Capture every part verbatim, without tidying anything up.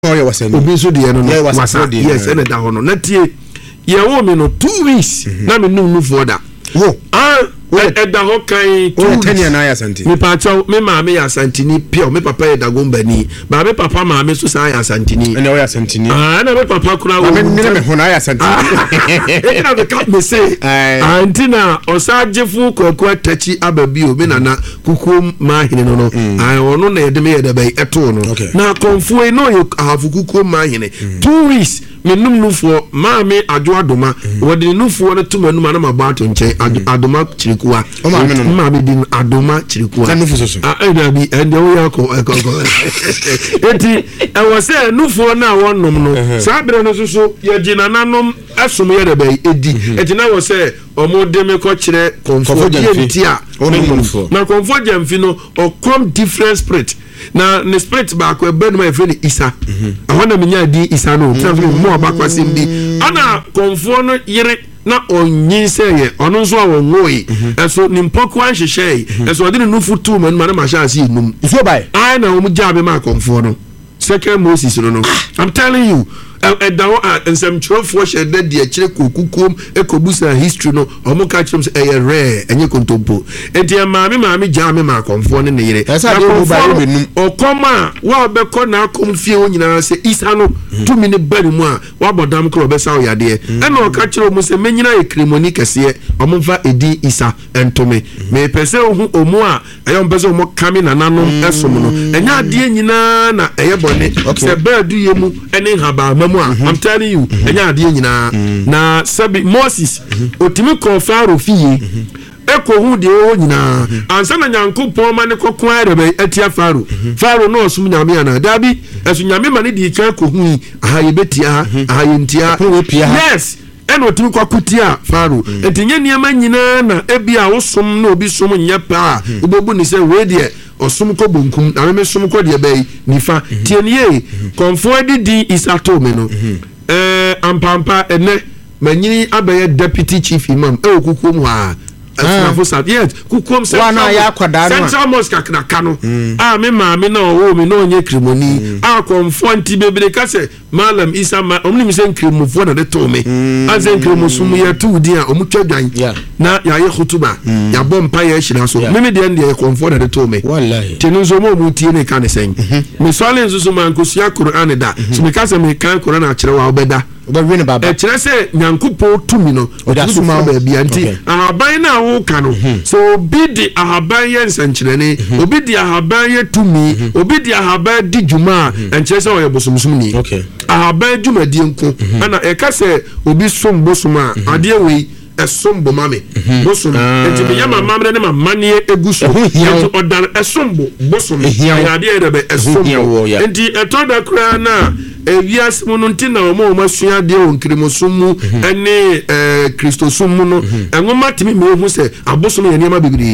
Oh, you was obi so de no no was yes and da ho no na tie ye wo me no two weeks na me nu nu for da wo ah e da ho kan two ten na ya santi me pa chaw me ma me ya santini pio me papa ye da gomba ni ba me papa ma me so sa ya santini na ya santini ah na me papa kura wo me me ho na ya santini e na the cap me say antina osajefu kwaku atachi ababi o me nana kuku ma hene no no ah ono na ye de me ye da bai eto no na konfu e no ye ahafu kuku ma hene two weeks me num nufo ma me adwo adoma wo de nufo no to manuma na mabato nche adoma chirikuwa ma me din adoma chirikuwa na nufo so ah e da bi ende wo yakọ ekọ eti e wo se nufo na wonnom no sa bere no so ye gina nanom asom ye da bai edi eti na wo se omo de me ko kire konfo ye ntia na konfo jamfi no o come different spirit na ne spirit ba ko be no my friend Isa ahona menya di Isa no transfer mo ba kwasem bi ana konfo no yire na onyin seye ono nso a wonwoyi eso nimpoko anhyehyei eso odi ne nufu tu man ma na ma sha asi num ifo bai ai na omu jabe ma konfo no second Moses no no I'm telling you e dawo ensem chofo shede de akire kokukom ekobusa history no omo ka chim say e rare enye kontompo enti maami maami jame ma konfo ne ne yire okoma wa obekọ na akomfie onyina se Isa no tumi ne bari mu a wa bodam kro obesa oyade e na oka kire omu se menyina ekremoni kese omo fa edi Isa entome me pese ohu omu a ayo mpese omo kame na nanom esom no enya ade nyina na eye bone se badu yemu ene haba I'm telling you, enya ade nyina na sabi Moses otimi ko Faro fie eko hu de o nyina ansa na Nyankopon ma ne kokon arebe atia Faro Faro no osum nyame ana dabi esu nyame ma ne di kan ko hu ahaye betia ahaye ntia yes eno otimi kwa kutia Faro etinye niam nyina na ebia osom na obi som nya pa ubobu ni se we de osum ko bonkum na me som ko de bai nifa tienie konfo di Isa to me no eh ampampa ene manyini abaye deputy chief imam e okukom ha asafo sa yes kukom se wana ya kwada no central mosque aknaka no ah me ma me na owo me na onye kremoni ah konfo nti bebre ka se malam Isa ma omni mi se kremofo na de to me azen kremosum ya tu di a omutwadwan na ya ye khutuba ya bompa ya hira so me me de de konfo na de to me wallahi tenunzo mo mutie ne ka ne sen me swale nzuzu man kosia Quran da so me ka se me kan Quran a kire wa obeda obewin baba e kire se Nyankopon tumi no odasuma ba bia nti ahaban na wo ka no so obi di ahaban ye nsankyerene obi di ahaban ye tumi obi di ahaban di juma enkire se o ye bosomsum ni ahaban juma di nko ana e ka se obi som bosoma ade we esombo mame bosom enti be yama mamre ne mamane eguso enti odan esombo bosom ayade erebe esombo enti etoda kra na ewias mu no ntina o ma o masua de o nkrimosum mu ene eh kristosum mu no enwoma timi me hu se abosom ye niam bibiri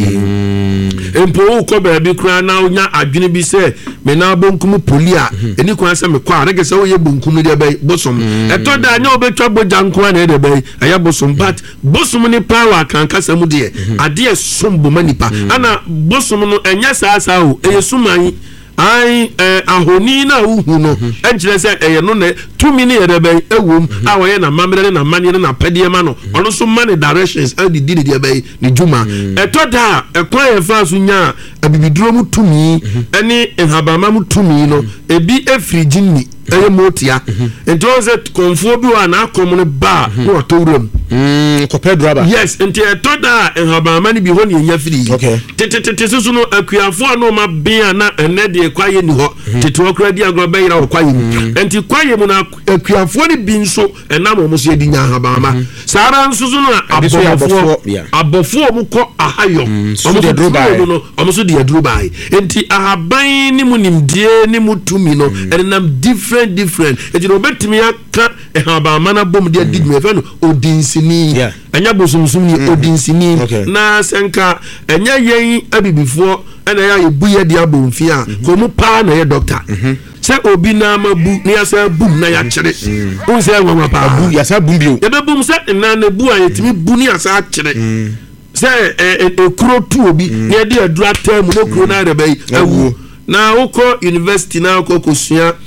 empo ko ba bi kra na onya adwene bi se me na bonkum polia eni kwan se me kwa rege se o ye bonkum de be bosom etoda anya obetwa boja nko na de be aya bosom but bosom ni power kan kasa mu de ade sombo manipa ana bosom no enya saasa o eye suman ai eh ahoni na uhu no enjire se eye no ne two minute erebe ewom a wo ye na mamre na manie na pede ma no ono so man directions e di di de be ni juma etoda ekwan ye fa so nya abibiduro mu tumi eni enhabama mu tumi no ebi efrigini eye motia entonze konfo bi wa na akom no ba no otowrum mm ko pedro yes enti etoda enhabama ni bi ho ne nya firi tete susu no akuafo no ma bia na ene de kwaye ni ho tete okra di agro be yira kwaye ni enti kwaye mu na akuafo ni bi nso enam mo so edi nya habama sara nsusu no abofo abofo mu ko ahayo omo de dubai no omo so de dubai enti ahaban ni mu nimdie ni mu tumi no enam different different ejiro obetimi aka ehabama na bom de digme fe no odinsini anya bosumsum ni odinsini na senka enya yen abibifo ena ya ebuye de abomfi a ko mu pa na ye doctor se obi na mabu ni asa bum na ya kire on se nwa pa abu ya sa bum bio ye be bum se na na bu a yetimi bu ni asa kire se e kuro tu obi ni e de adura tem no kuro na rebe awu na uko university na uko kusua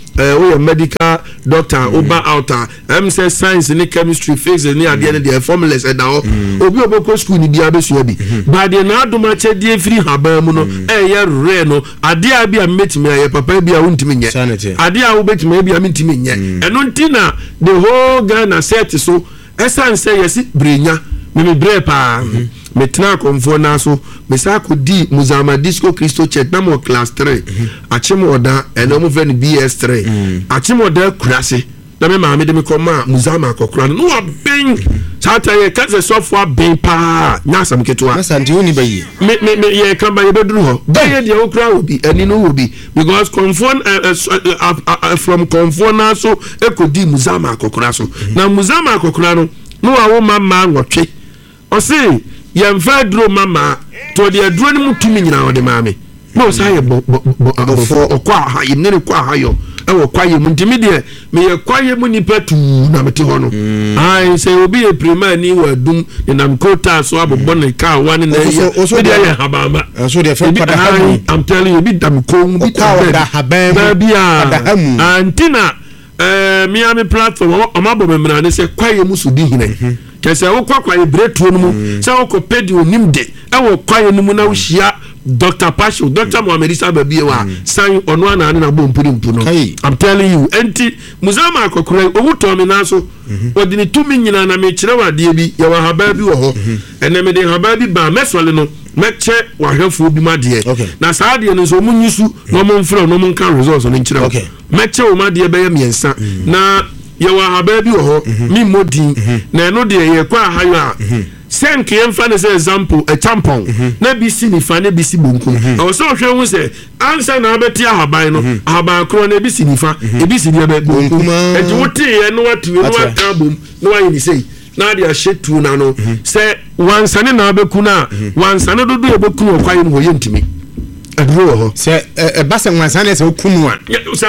eh we medical doctor oba outer em say science ni chemistry physics ni ade ne the formulas e da ho obi obeko school ni bia besu bi ba de na adoma chede free haban mu no eh ye re no ade a bia metimi aye papa bia wontimi nye ade a wo betimi bia mentimi nye eno ntina the whole Ghana set so esan say yes brenya me me bre pa me tena konfo na so me sa ko di Muzama Disco Christo Church na mo class three achimo oda eno mo ven B S three achimo oda kurase na me ma me de me koma Muzama akokora no wa ben chata ye kaze sofo ben pa nya sam ketwa na santi oni bayi me me me ye kan ba ye bedru ho ba ye de okra obi ani no obi because konfo uh, uh, uh, uh, from konfo na so ekodi Muzama akokora so na Muzama akokora no no wa wo mama nwotwe o say yemfa dro mama to de adro ni mutumi nyina wo de mame no say bo bo okwa ha yimne ne kwa ha yo e wo kwaye mu ntimi de me ye kwaye mu nipa tu na meti ho no ai say obi e prima ni wadum ne nam kota so abobbo ne ka wan na ye de ye habama so de fa pada hamu I'm telling you bi dam ko mu bi pada habama pada hamu antina eh miami platform amabo memra ne say kwaye mu so di hine kese wo kwa kwa ebretuo no mu se wo ko pedi onimde e wo kwaye no mu na wo hia Doctor Pasho Doctor Mohamed Isa babie wa san ono ana na bo mpuri mpu no I'm telling you enti Muzama akokora owu to me na so odini tumi nyina na me kire wade bi ye wa haba bi wo ho ene me de haba bi ba mesole no meche wa hwefo bi made na saade no so munyisu no mo mfra no mo nka results no nkire wo meche wo made be ye miensa na ye wa haba bi wo ho mi modin na eno de ye kwa hayo a senke yemfa ne say example a tampon na bi si ni fa na bi si bonkum o so hwe hu say ansa na abeti ahaban no ahaban kro na bi si ni fa e bi si ni ba bonkum e ti wote ye no watu no waka bom no ayi ni say na dia shetu na no say wansane na abeku na wansane dodo e beku no kwaye no ye ntimi adro ho se e basa wansane se okunu a se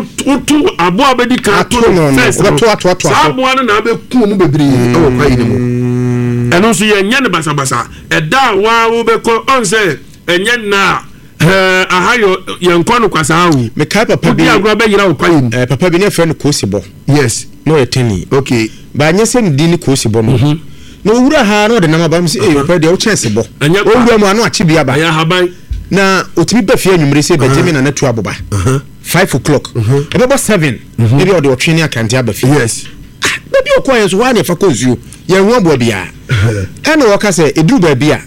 otu abo abedi ka to no to to to sa abo na abeku mu bebre e wo kwaye ni mu eno so ye nya ne basa basa eda wa wo be ko on say enya na eh ahayo ye nko no kwasa awu me kai papa bi agro be yira wo kwaye eh papa bi ne friend Kosibo yes no eteni okay ba nya se ndi ni Kosibo no no wura ha no de na maba mse eh papa de wo chance bo o wura mu anu achi bia ba ya haban na otimi ba fie anwumre se ba jemi na na tu aboba five o'clock e be bo seven e bi o de otwe ni akante aba fie yes baby okwa so wa ne fa konsuo ye hu abo bia e no woka se eduru ba bia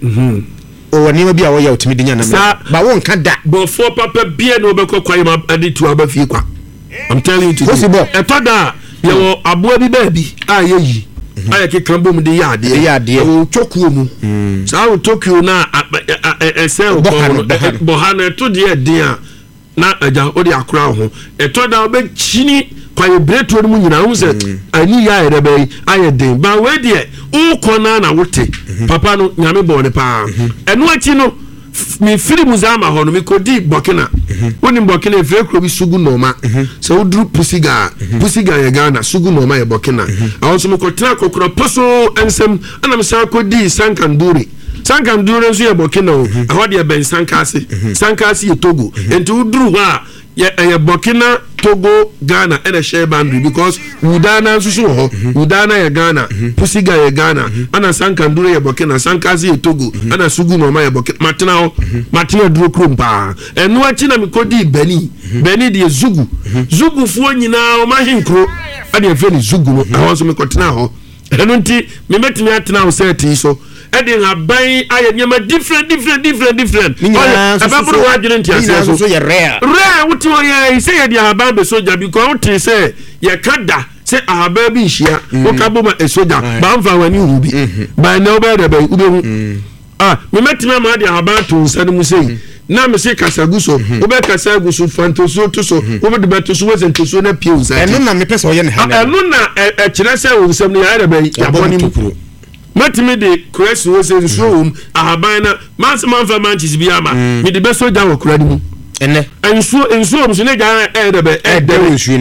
o woni ma bia wo ya otimi dinya na ba won ka da bo for papa bia no be kokwa ma adi tu aba fie kwa I'm telling you to Kosibo e to da ye wo abo bi ba bi a ye yi aya ke krambo mu de ya de ya de o chokuo mu sa o Tokyo na e se o bo ha na to de de a na aja o de akura ho e to da o be chini kwaye breto mu nyina hu se ani ya erebe aye den ba we de o kona na wote papa no nyame bo ne pa eno achi no mi firi Muzama ho no mi kodi Burkina woni Burkina efre kro bi sugu noma se odru pusiga pusiga ye Ghana sugu noma ye Burkina awon so mi kotra kokoro poso ensem ana mi sa kodi Sankanduri Sankanduri so ye Burkina o ahode ye ben Sankasi Sankasi ye Togo enti odru ha ye ye Burkina Togo Ghana and a share boundary because Udana so ho Udana ye Ghana pusiga ye Ghana ana Sankanduri ye Burkina Sankasi ye Togo ana sugu noma ye Burkina matena ho matena duro krom pa enu achi na mikodi Beni Beni de Zugu Zugu fu nyina o ma hinkro ade efe ni Zugu no awon so mikotena ho enu nti me metimi atena ho set so ede haban aye nyama different different different different ababuru wadwene ntia so so ye rare rare wuti o ye say ye dia haban be soja because wuti say ye kada say ahaba bi hia wo ka boma e soja ba mfa wani hu bi ba na oba da ba ube hu ah me metime ma dia haban to nsane mu sei na me say kasaguso obe kasaguso fantoso to so obe de beto so wezen to so na pie unsa eno na me pese o ye ne ha eno na e kire say unsam ne ya da ba ya boni mu matime de kwesi wo se nsuom ahaban na manse manfa manchis bi ama me de beso ja wo kurani mu ene ensuo ensuom so ne ja e de be e de nsuo nim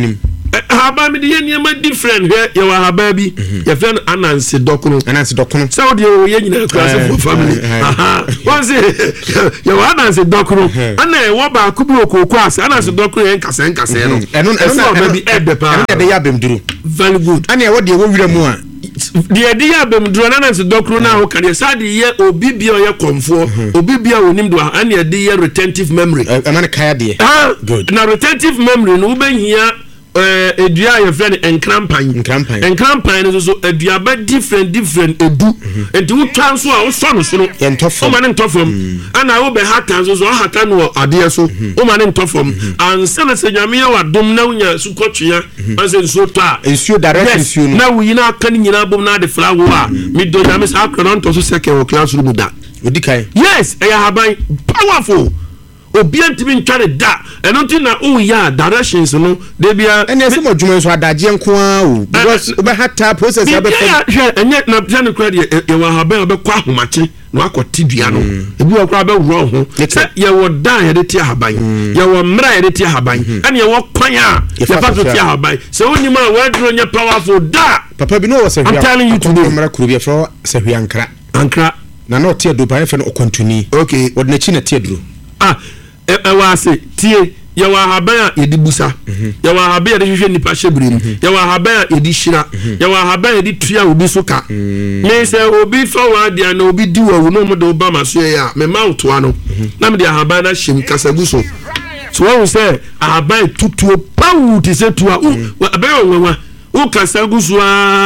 haba me de niam different here you haba bi your friend Anansi Dokuno Anansi Dokuno so de o ye nyina class for family aha once you Anansi Dokuno ana e wo ba ku bi okoko ase Anansi Dokuno en kase en kase no eno eno bi ebe pa eno de ya bemduru very good ana e wo de wo wira mu a de de ya bemduru Anansi Dokuno na ho kare sa de ye obi bia o ye komfo obi bia onim do ana de ye retentive memory ana kaya de good na retentive memory no be hia eh edua your friend enkrampan enkrampan enkrampan no so edua ba different different edu enti wo twa so a wo so no so no entofom o ma ne ntofom ana wo be hata so so hata no ade so o ma ne ntofom ansa na se nyame ya wadom na unya su kotwea anse so to a ensuo direct ensuo na wo yina aka ni nyina bom na de flawo a mi do nyame sa akro nto so second classroom da odikai yes eya haban powerful obi antimi ntware da eno nti na o ya directions no de bia ene se mo dwuma so adaje nko a o because obe hata process ya be fa enye na plan credit e wa haban obe kwa homache no akoti dua no ebi wa kwa be wro ho se ye wo da ye de ti haban ye wo mra ye de ti haban ene ye wo kwan a ye fa so ti haban se oni ma wa dro nya powerful da papa bi no wo se hia I'm telling you today mra kuru bi fro se hia ankra ankra na no tie do pa fe no kontuni okay wo na chi na tie duro ah e wa se tie ye wa haban ye di busa ye wa haban ye de hwehwe nipa hyebrem ye wa haban ye di hira ye wa haban ye di tua obi so ka me se obi fa wa dia na obi di wa wo no mo de oba maso ya me mount wa no na me de haban na hyem kasagu so so wo se haban tutuo pawu ti se tua u aban onwa u kasagu so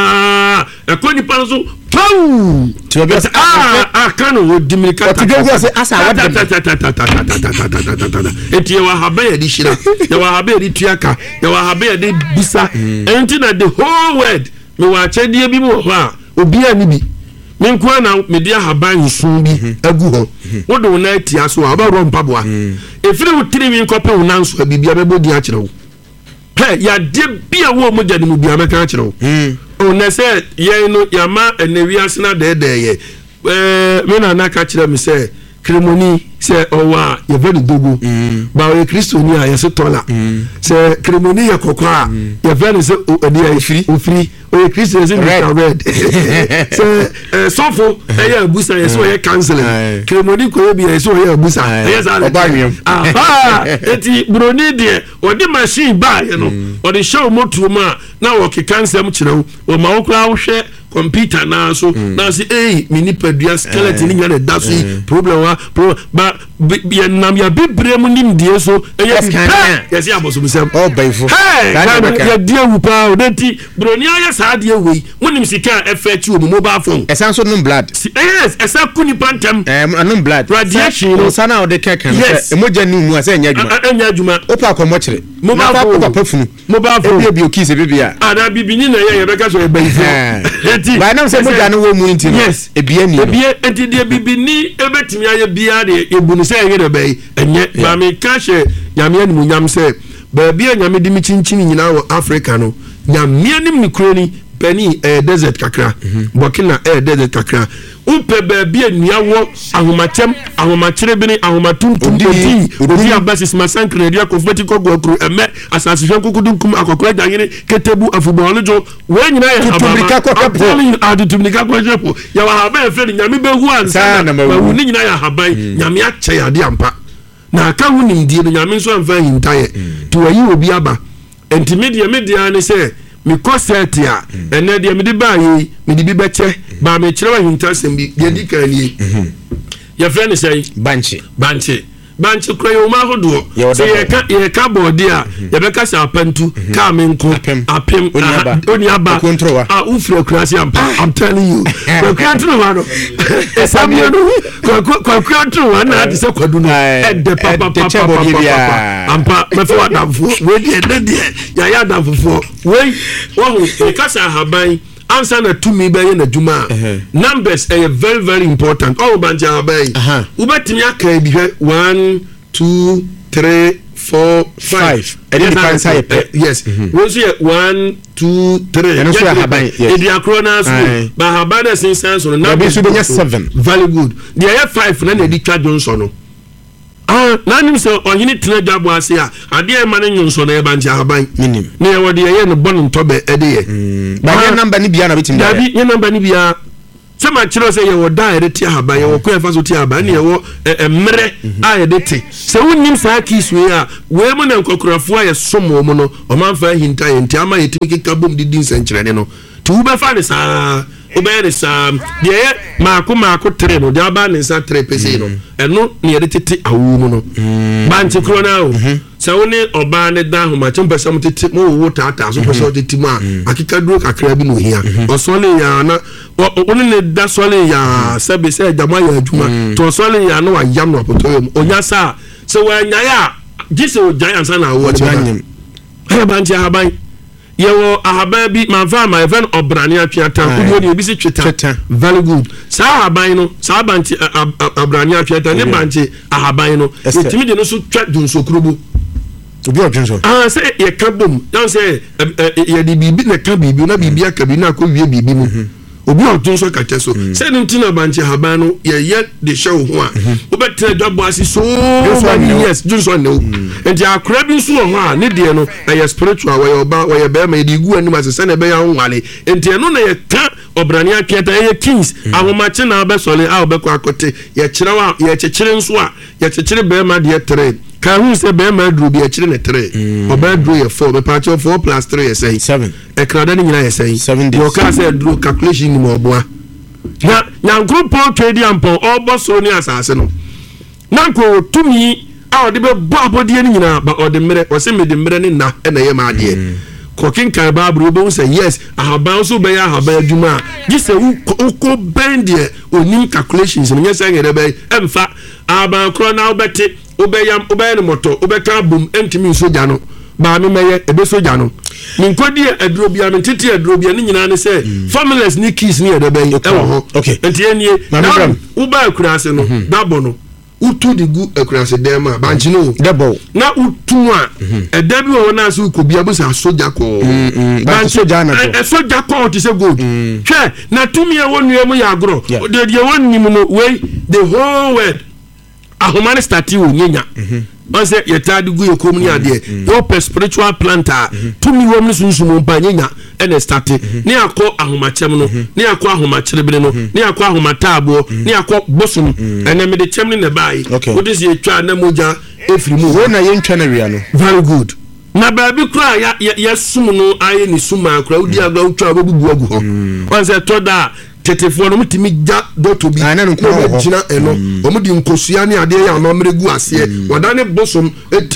a e ko nipa so pau tiobia ah ah kanu wo dimika otigogo se asa wa ta ta ta ta ta ta ta ta ta eti wa haba ya di shira ya wa haba ya di tuaka ya wa haba ya di bisa enti na the whole world me wa chedie bi mo ha obi ani bi me nko na me dia haba nsun bi agu ho wo do na tia so aba ro mpaboa efiri wo tiri mi nkope wo nanso bibia be bodi a kire wo he ya de bia wo mo jani mu bia me ka kire wo ona se ye no yama enewiase na de de ye eh me na na ka kire me se kremoni se owa ye very dogo ba o Kristo ni a ye se tola se kremoni ye kokwa ye very se odi ye free o free o Kristo se Mister Red se sofo e ye abusa ye so ye canceling kremoni ko bi ye so ye abusa ye sa ah eti broni de odi machine ba ye no odi show moto ma na wo ke cancel mu kire wo ma wo kra wo hwe computer na so na say eh mini pedua skeleton ni nyane da so problem wa ba ya nam ya bibre mu nim die so eh yes ya boso musem oh baifo ya die wu pa o denti broni aya sa de we munim sika effect wo mobile phone esan so num blood yes esa kuni pantem eh num blood radiation no sana o de keke emoja ni mu asa nya adwuma anya adwuma opa komo kire mobile phone papa funu mobile phone e bi okise bibia ada bibini na ye ye beka so e baifo ba na se moja no wo mu nti yes ebie ni ebie enti de bibini ebetimi aye bia de ebunu se ye de bay enye ba me ka hye nyame anim nyam se ba bia nyame de mi chinchin nyina wo Africa no nyame anim ni kroni bani eh desert kakra Burkina eh desert kakra upe ba bia nua wo ahomatem ahomachire bi ni ahomatuntum odi odi abasis masankre dia kofeti kogo akru eme asase hwankukudunkum akokora janyene ketebu afubolojo we nyina ye hababa telling adutumnika ko jepo ya wa haba efe nyame behu ansa na wu ni nyina ya haban nyame ache ya de ampa na aka hu nimdie no nyame nso amfa hintaye to wayi obi aba entimedia media ne se mi concert ya ene de me de ba yi me de bi beche ba me kire wa hintasem bi de di kan ni ya friend say banchi banchi banchi kro yo ma hodo se ye ka ye ka body a ye be ka sa apantu ka me nko apem oni aba ah ufre kurasi ampa I'm telling you ko kwantu no no esamio no ko ko kwantu wa na ade se kwadu no e de papa papa ampa me fo adamfo we de de de ya ya adamfo we wo ho e ka sa haban answer na to me by na juma numbers are very very important all banja haban ubetimi aka bi one two three four five yes we say one two three and so haban yes e dia krona so ba haban na sin sense no na be so be seven very good there are five na na di twa Johnson no ah nanim so ohini tena dwabo ase a ade e ma ne nyonso na e ba nti ahaban minim na e wode ye no bon ntobe e de ye ba ye number ni bia na betim da bi ye number ni bia sema chiro se ye wo da e de ti ahaban ye wo ko e fa so ti ahaban ne ye wo emre a ye de ti se wonnim saa kisu ye a we mo na nkokorafo a ye somo mo no o man fa hinta ye nti ama ye timi keka bom di din sankyerene no ti wo be fa ne saa obere sam de maako maako tre no de aba ne sa tre pese no eno ne yede tete awu mu no banti kro na o se woni oba ne da ho ma chempa sam tete mo wo tata so pese o tete mu a akika duro kakra bi no hia o sole ya na woni ne da sole ya se be se jama ya adwuma to sole ya no ayam no apoto onya sa se wa nya ya gise o giant sa na wo de banti ahaban yewo ahaban bi manfa ma even obrani atwata kudo ne bi si tweta very good sa ahaban no sa banti obrani atwata ne banti ahaban no etimi de no so twa dunso kurubu obi odwonso ah say ye kabom don say ye di bibi na ka bibi na bibi aka bi na ko wie bibi mu obi odwonso ka teso say ntina banti ahaban no ye ye de show ho a obetre dwabo asi so yes dunso ne enti akra bi nso ho a ne de no na ye spiritual wa ye ba wa ye be ma ye digu anim asese na be ya nwale enti eno na ye ka obrani aketa ye kings ahomache na be sole a obekọ akote ye kire wa ye kekere nso a ye kekere be ma de tre ka hu se be ma duru bi ye kire ne tre oba duru ye four be patch four plus three ye say seven e krada ni nyina ye say seven days yo ka say duru calculation ni mo boa na nyankro po twedi ampo obo so ni asase no nanko tumi a ode be bo abode ni nyina ba ode mere o se me de mere ni na e na ye ma de kokin kan Bible be say yes ahaban so be ya ahaban adwuma gise uko bend de onim calculations ni nyesa ngere be emfa ahaban kro na obete obeyam obey no moto obeka bom entimi soja no ba me meye ebe soja no min kodi aduro bia min titi aduro bia ni nyina ne say formulas ni keys ni ede be e wo ho enti enie na uba akurase no dabo no utu di gu akurase dem a banchi no dabo na utu a eda bi wo na so ko bia bo sa soja ko ban soja na e soja ko ti say good hwe na tumi e wonu emu ya agro de de wonni mu no we the whole world ahomane start wo nyenya on say yetadi gu yekom ni ade your spiritual planter tumi wo mni sunsumu mpa nyenya ene start ni akọ ahomachem no ni akọ ahomachirebere no ni akọ ahomatabo ni akọ bosum ene me de chem ni ne bai what is ye twa na moja efiri mu wo na ye ntwa na wia no very good na baabi kura ya ya sum no aye ni suma kura udi agba utwa abubu agu ho on say toda tetefo no mutimi ja doto bi ana no ko gina eno o mudi nkosua ne ade ya no meregu ase wadane bosom et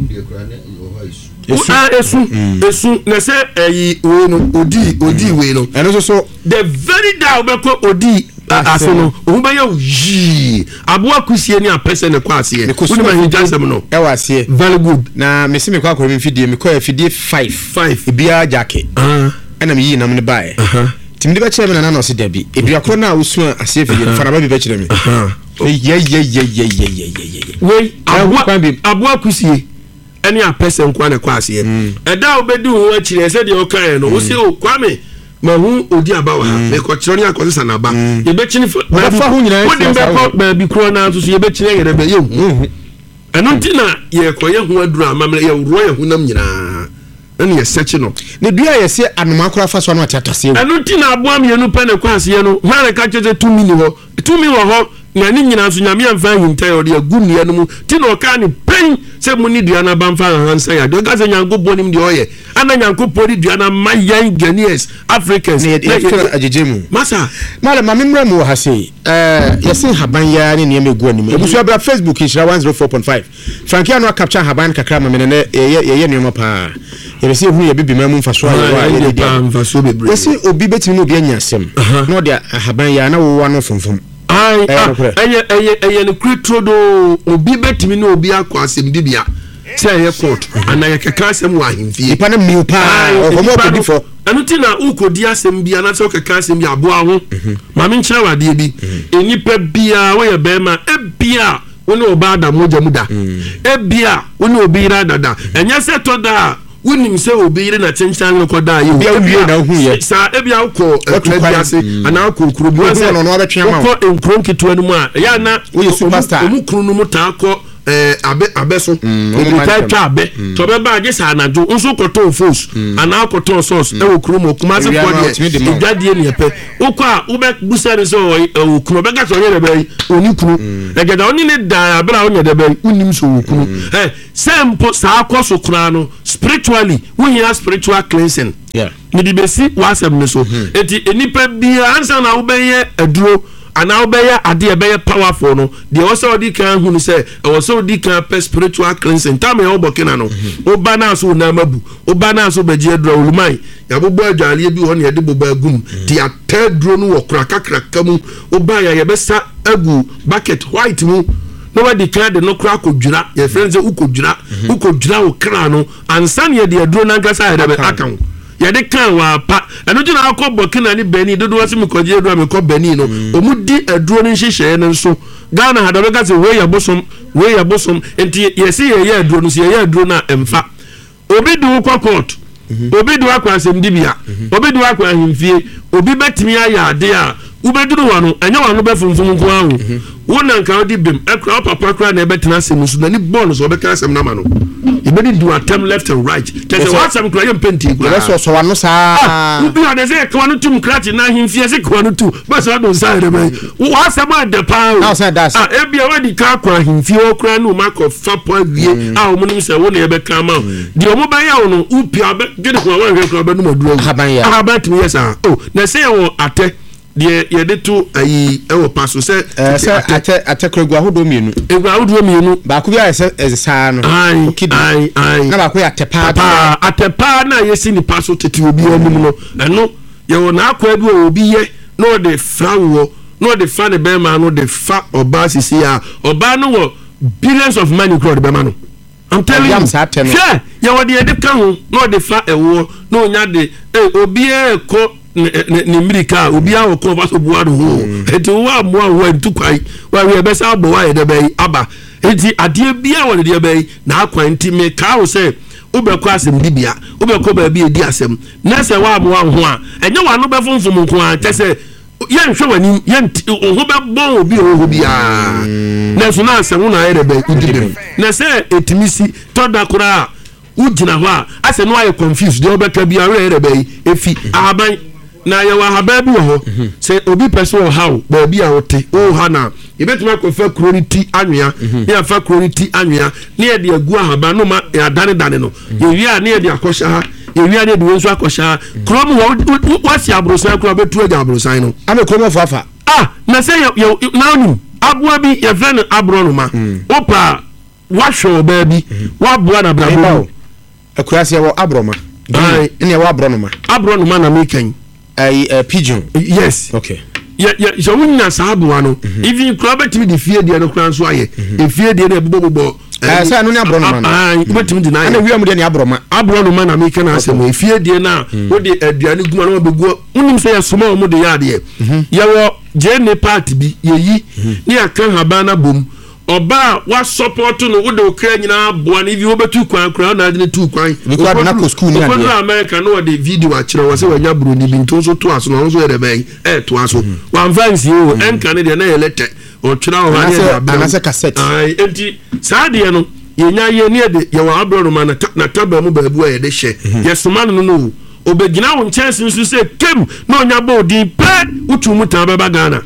esu esu esu na se eyi we no odi odi we no eno so so the very day obeko odi ase no o be ya yi abo akusie ni apese ne kwa ase uni ma hijansem no e wa ase very good na mesi me kwa akọ me fidie me kwa fidie five five ebia jake ah ana me yi nam ne bae aha timde be cheme na na se dabi edua kro na usu ase fidie fara ba bi be chire me aha ye ye ye ye ye ye ye we abo akusie eni apese nkwa ne kwa ase e da obedi ho akire se de o kan no wo se o kwame ma hu odi abawa me ko chiro ni akosa na ba ye be chini ba fa hu nyina wo de be ko ba bi kro na so ye be chini yere be ye hu eno ntina ye ko ye hu aduru amamle ye ro ye hu nam nyina eni ye sechi no ne dua ye se anoma kora fa so no atata se eno ntina aboa me nu pa ne kwa ase ye no ha ne ka cheze two million ho two million ho na ni nyina so nyame amfa hinta ye ode agum ne no ti no ka ni pen se mu ni dua na bamfa hansa ya do ka se nyango bonim de oye ana nyango podi dua na mayan Ghanaians Africans ne e ajejemu masa mala ma memra mu ha sei eh yesi haban ya ne ne megu anim ebusu abra Facebook ishira one oh four point five Frankia no capture haban kakra ma menene ye ye ne pa ye se hu ye bibi ma mu mfaso ayo ye pa mfaso bebre yesi obi betimi no obi anya asem no de haban ya na wo wa no fonfom ai eye eye eye ne kritrodo obi betimi no obi akọ asem dibia say ye court ana ye keka asem wa himfie ipa na mi pa omo obi fo anu ti na ukodi asem bia na so keka asem bia abo aho ma me nkyere wade bi enipa bia wo ye bema e bia woni oba da moja muda e bia woni obi ra dada enya se to da wonim se obi ire na chenchan no koda ye bia wie na hu ye sa e bia ukọ eklesiase ana ukọ kuru bi se no no abetwe ma ukọ enkron kitwa no mu a ya na wo ye superstar omu kuru no mu ta akọ abe abeso ebi ka twa abe to be ba je sa anajo nso koto force ana koto source e wo kuro mo kuma se ko de idade ne pe ukọ a wo be busa ne so wo kuro be ga so ye be oni kuro e ga da oni ne da abra onye de be unim so wo kuro eh sempo sa akoso kura no spiritually we hear spiritual cleansing yeah ni di besi wasem ne so enti enipa bia ansa na wo be ye aduro ana obeye ade ebeye powerful no de also di kan hu ni say also di kan per spiritual cleansing time e obokina no oba na so na mabu oba na so beje adura olumai ya bobo adwale bi ho ne de boba agum ti ataduro no wo kura kakra kamu oba ya ye besa agu bucket white mu no wa di kan de no kura kodwura ye friends e ukodwura ukodwura wo kra no ansa ne de aduro na gasa ya de akan yade kan wa pa eno jina akọ Burkina ni Benin dodo wase mi koje edu am ko Benin no omudi aduro ni hihye ne nso Ghana hada be gase we ya bosom we ya bosom enti yesi ye ya aduro no se ye aduro na emfa obi du ko court obi du akwa asem dibia obi du akwa ahimfie obi betimi aya ade a ubeduru wano enya wano be funfun nko ahu wona nka odi bem akra papa kra na ebetena asem so na ni ball so obeka asem na ma no ibedi do attempt left and right tese what some kra yem penti kra let's so wano sa ubi on say kwa no tum krati na himfie se kwa no tu but so don say de ben what some de pa ah e bia wadi ka kwa himfie o kra no mark fa po awie ah o munim se wo na ebeka ma de o mo ban ya wo no upi abe gede kwa wa kra ba no maduro haban ya haban timi yes ah oh na say wo ate de ye de to ayi e wo paso se se ate ate kregu ahodo mienu egu ahodo mienu ba ku bia se sa no okidi ai ai na ba ku ya tepa pa atepa na yesi ni paso tete obi anim no eno ye wo na akwa bi obi ye no de frawo no de fa ne be ma no de fa oba sisi a oba no wo billions of money crowd be ma no I'm telling you sure ye wo de de ka ho no de fa ewo no nya de eh obi e ko ni America obi a ko ba so buado ho eti wa mo wa ntukwai wa we be sa bo wa ye de be aba eti ade bia wo de be na akwan ti me ka wo se ubekọ asem dibia ubekọ ba bi edi asem na se wa mo ho a enye wa no be funfum nko a te se ye nhwe wani ye ho be bon obi ho bia na so na asem na ye de be udibem na se etimisi toda kura ugina ho a ase no aye confused de obeka bia re de be efi aban na ye wa haba bi ho se obi person how ba bi a wote o ha na e betuma ko fa cronity anwea ya fa cronity anwea na ye de agu ahaba no ma ya dane dane no ye wi a na ye de akosha ha ye wi a na de wonso akosha krom wo wasi abrosan kro betu aja abrosan no ame krom fafa ah na se ye na onu aboa bi ye friend abro no ma opa wa show ba bi wa boa na brabo akurase wo abroma ai ene wo abro no ma abro no ma na mekan ai pigeon yes okay ya ya so wunya sabu ano even club team the fear dia no kran so aye e fear dia na bobo bobo eh say anu ni abro no ma no ah e team di na ana wi amu dia ni abro ma abro no ma na me kana asem e fear dia na wo de aduane guma na begu unim say ya soma o mu de ya de ya wo je ne party bi yeyi ni akan haba na bom oba wa support no wo de okra nyina boa na ivi wo betu kwan kra na de tu kwan because na ko school ni ade America no de video a kire wo se wanya bro ni bi nto so to aso no so de ben eh to aso wan fancy o en kan de na elete o kira o ha ne ana se cassette ai enti sa de no ye nya ye ne de ye wa abro no ma na na taba mu baabu a ye de hye ye soma no no obegina wo chance nso se kem na onya bo di pe utu mu tan baba Ghana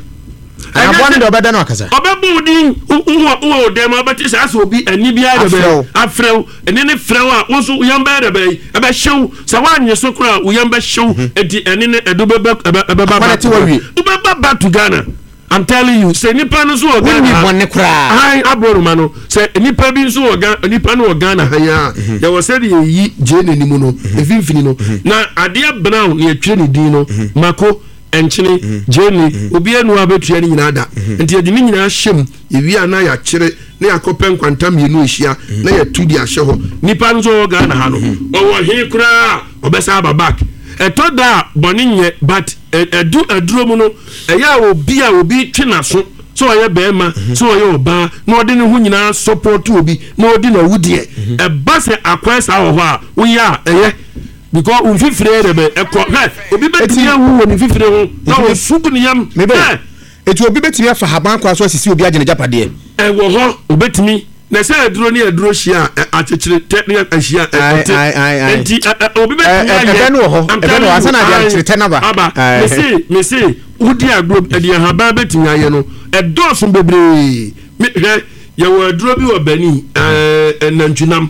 abone do beda no akasa obebu din wo wo dem abati sa so bi ani bia de be afrew ene ne frew a wo so yamba de be e be hyew sa wanye so kura wo yamba hyew edi ene ne edo be be be ba ti wawie ubeba ba to Ghana I'm telling you say nipa no so o Ghana ni bonne kura ai abro ma no say nipa bi so o Ghana nipa no o Ghana ha ya ya wo say de yi je nani mu no efinfini no na ade brown ye twe ne din no mako enchini jeni obi anu abetua ni nyina da enti edi ni nyina hyem ewi ana ya kire na yakopen kwanta mienu ehia na ya tudi ahye ho nipa nzo ga na ha no owo he kura obesa aba back eto da boninye but edu aduro mu no eya obi a obi twina so so aye bema so aye oba na odi ne hu nyina support obi na odi na wudie e base akwesa ho a wo ya eye because un fifre de be e ko he obi betimi awu woni fifre ho na wo subu ni yam mebe etu obi betimi afa haban kwa so asisi obi agene japade e wo ho obetimi na say aduro ni aduro hia atechire technical ahia ekote enti obi be ebe no ho ebe no asa na dia atechire te na ba aba me say me say udi agro edi haba betimi aye no edosun bebre me hwe ye wo aduro bi wo bani eh nantunam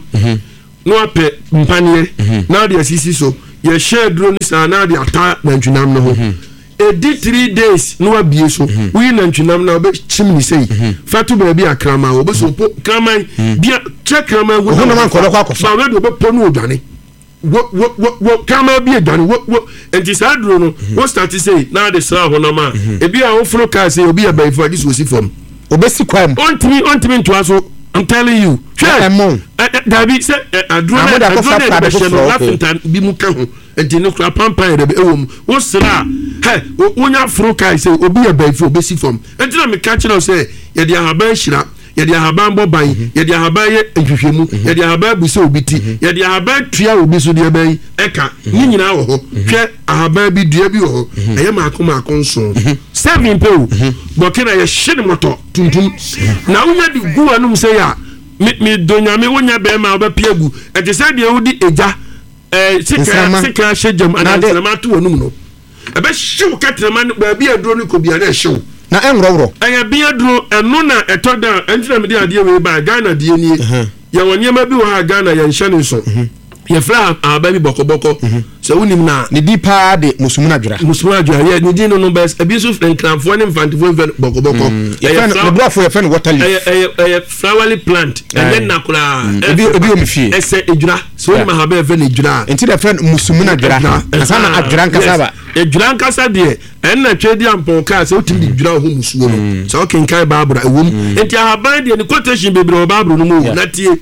no ape mpanie na dia sisi so ye share aduro ni sa na dia ata nantunam no ho edi three days no abie so we nantunam na be chimni sei fatu ba bi akrama wo be so po krama bia check krama wo no man kolo kwa ba we do be po no odwane wo wo wo krama bi adwane wo wo enti sa duro no wo start say na de sra ho no ma e bia wo fro ka say obi abai fo agi so si fom obesi kwam ontimi ontimi nto aso I'm telling you sure Dabi say aduro na aduro na lafintan bi mu ka ho enti no kra pampan de be ewom wo sra he wonya fro kai say obi abai fo obesi fom enti na me ka kire say ye de ahaban hira ye de ahaban boban ye de ahaban ye ehwehwemu ye de ahaban bu say obi ti ye de ahaban tua obi so de ban eka ni nyina wo ho hwe ahaban bi dua bi wo ho eye maako maako nso seven pe o bokena ye hye moto tuntum na wonya di gu anum say ya me donya me wonya be ma obapiagu e te say de wudi eja eh sika sika hye ana ma to anum no ebe hyew katrama ba bi aduro ni ko bia na hyew na enwrowro aya bia duro eno na etoda entina me de ade we ba Ghana de ni ya wonyema bi wo ha Ghana ya nhane so ye fra aba bi bokoboko so wonim na ne di pa de musumuna dwura musumuna dwura ye ne di no no bes abi so frankranfo ne mfantifo ven bokoboko ye fra ne brafo ye fa ne water leaf eh eh flowery plant and na kula ebi ebi o mfie ese edwura so wonim ha ba fe ne edwura enti de fra musumuna dwura asa na adwura nkasa ba edwura nkasa de en na twedi ampon ka se otimi dwura ho musuo no so kenkai babura ewom enti ahaban de ne quotation bebre o babura no mu na tie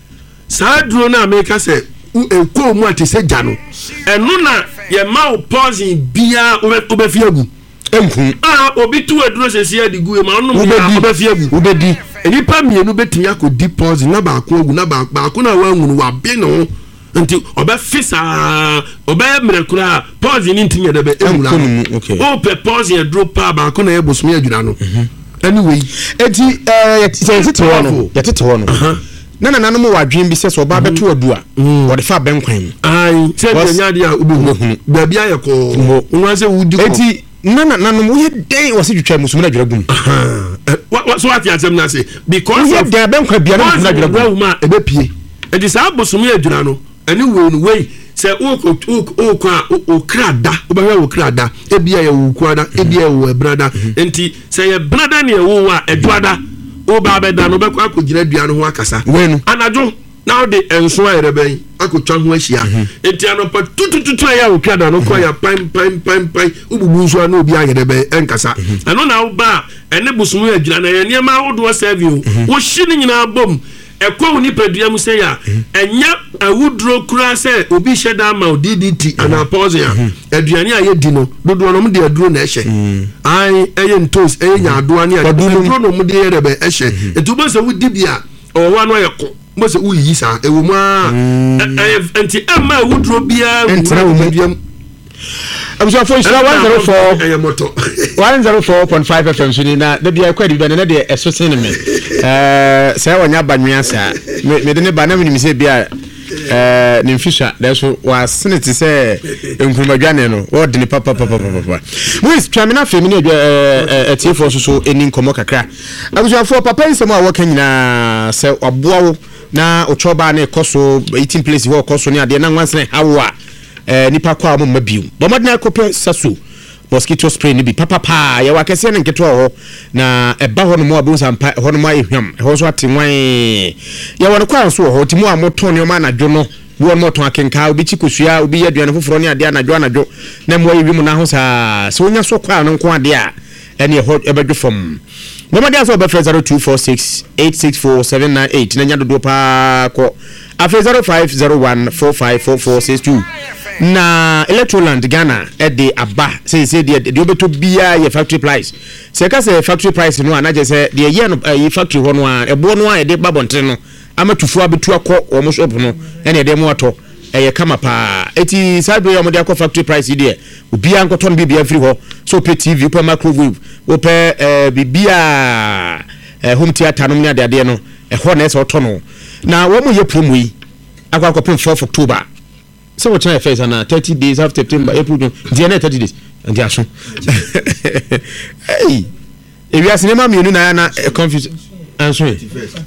sa duro na America se eko mu atese gya no eno na ye ma o pause bia obefiagu enku ah obi tu aduro sesi adigu e ma no mu obefiagu obedi eni pa mienu betimi akodi pause na ba ko agu na ba ba ko na wa nwunu wa bi no nti obefisa obemrekura pause ni ntinye de be emula o pe pause aduro pa ba ko na ye bosumi adwura no anyway eti eh yetete wono yetete wono na na nanu mo wadwen bi se so ba beto adu a wo de fa benkwan ai se de nya dia obehu ba bia ye ko nwa se wudi ko enti na na nanu wo ye den wo se twetwa musumuna dwura gum what so what yasem na say because of the benkwan bia na musumuna dwura gum ma ebe pie enti sa bosumi adwura no ani wo no wey se o ko o ko o krada o ba wo krada e bia ye wo kwada e bia wo brada enti se ye brada ne wo a edwada o ba be da no be kwa akogina dua no ho akasa anajo now de enso ayere ben akotwa ho ahia enti anopa tutututu ya o krada no kwa ya pam pam pam pam ububu nso na obi ayere ben enkasa eno na wo ba ene busumu agina na ye niam awodo serve o wo hyi ni nyina bom ekwo ni padua mu se ya enya awudro kura se obi hyeda ma o D D T ana pause ya aduane aye di no dodo no mu de aduro na ehye ai eye ntos eye nya ado ani aduro no mu de yere be ehye etubo se wudi bia o wa no yeko mo se uyi sa ewo mu a enti amma awudro bia entra wo medium abuja for shira one zero four eye moto one zero four point five F M suni na de bia kwadi bia na de eso sen me eh se wonya banwea sa me de ne ba na me se bia eh ne mfisha da so wa senate se enkurumadwane no wo de ne papa papa papa wis twamina femini eh etie for so so eni nkomo kakra abuja for papa nsem a wo kan nyina se oboa wo na ochoba na ekoso eighteen place wo ekoso ne ade na nwanse hawa eh nipa kwa mo mabiu bo modna ekope sasu mosquito spray ni bi papa pa ya wakese ne nketo ho na eba ho no mo abu sampa ho no mo ehwam ho so atenwan ya won kwa so ho timu a moto ne o ma anadwo no bi won moto akenka obi chikosua obi ya aduane foforo ne ade anadwo anadwo na mo yibi mu na ho sa so onya so kwa no nko ade a ene ho ebedwo fam mo ma dia so be zero two four six eight six four seven nine eight na nya dodo pa ko afi zero five zero one four five four four six two na Electroland Ghana e de aba say say de de obeto bia ye factory price say ka say factory price no anaje say de ye no e factory ho no a ebo no a e de babontre no amatufu abetu akọ o mo shop no ene de mo ato e ye kama pa eti sabe yo mo de akọ factory price de obi an koto no bibia free ho so pe T V pe microwave o pe eh bibia eh home theater no ne ade ade no ɛhɔ na ɛsɛ ɔtɔ no na wɔn mo yɛ promo yi akɔ akɔpem fourth October sɛ wɔkyɛn yɛ fɛs ana thirty days after September April June deɛ na thirty days nti aso ɛyi ewiase nneɛma mmienu na na confuse anso yɛ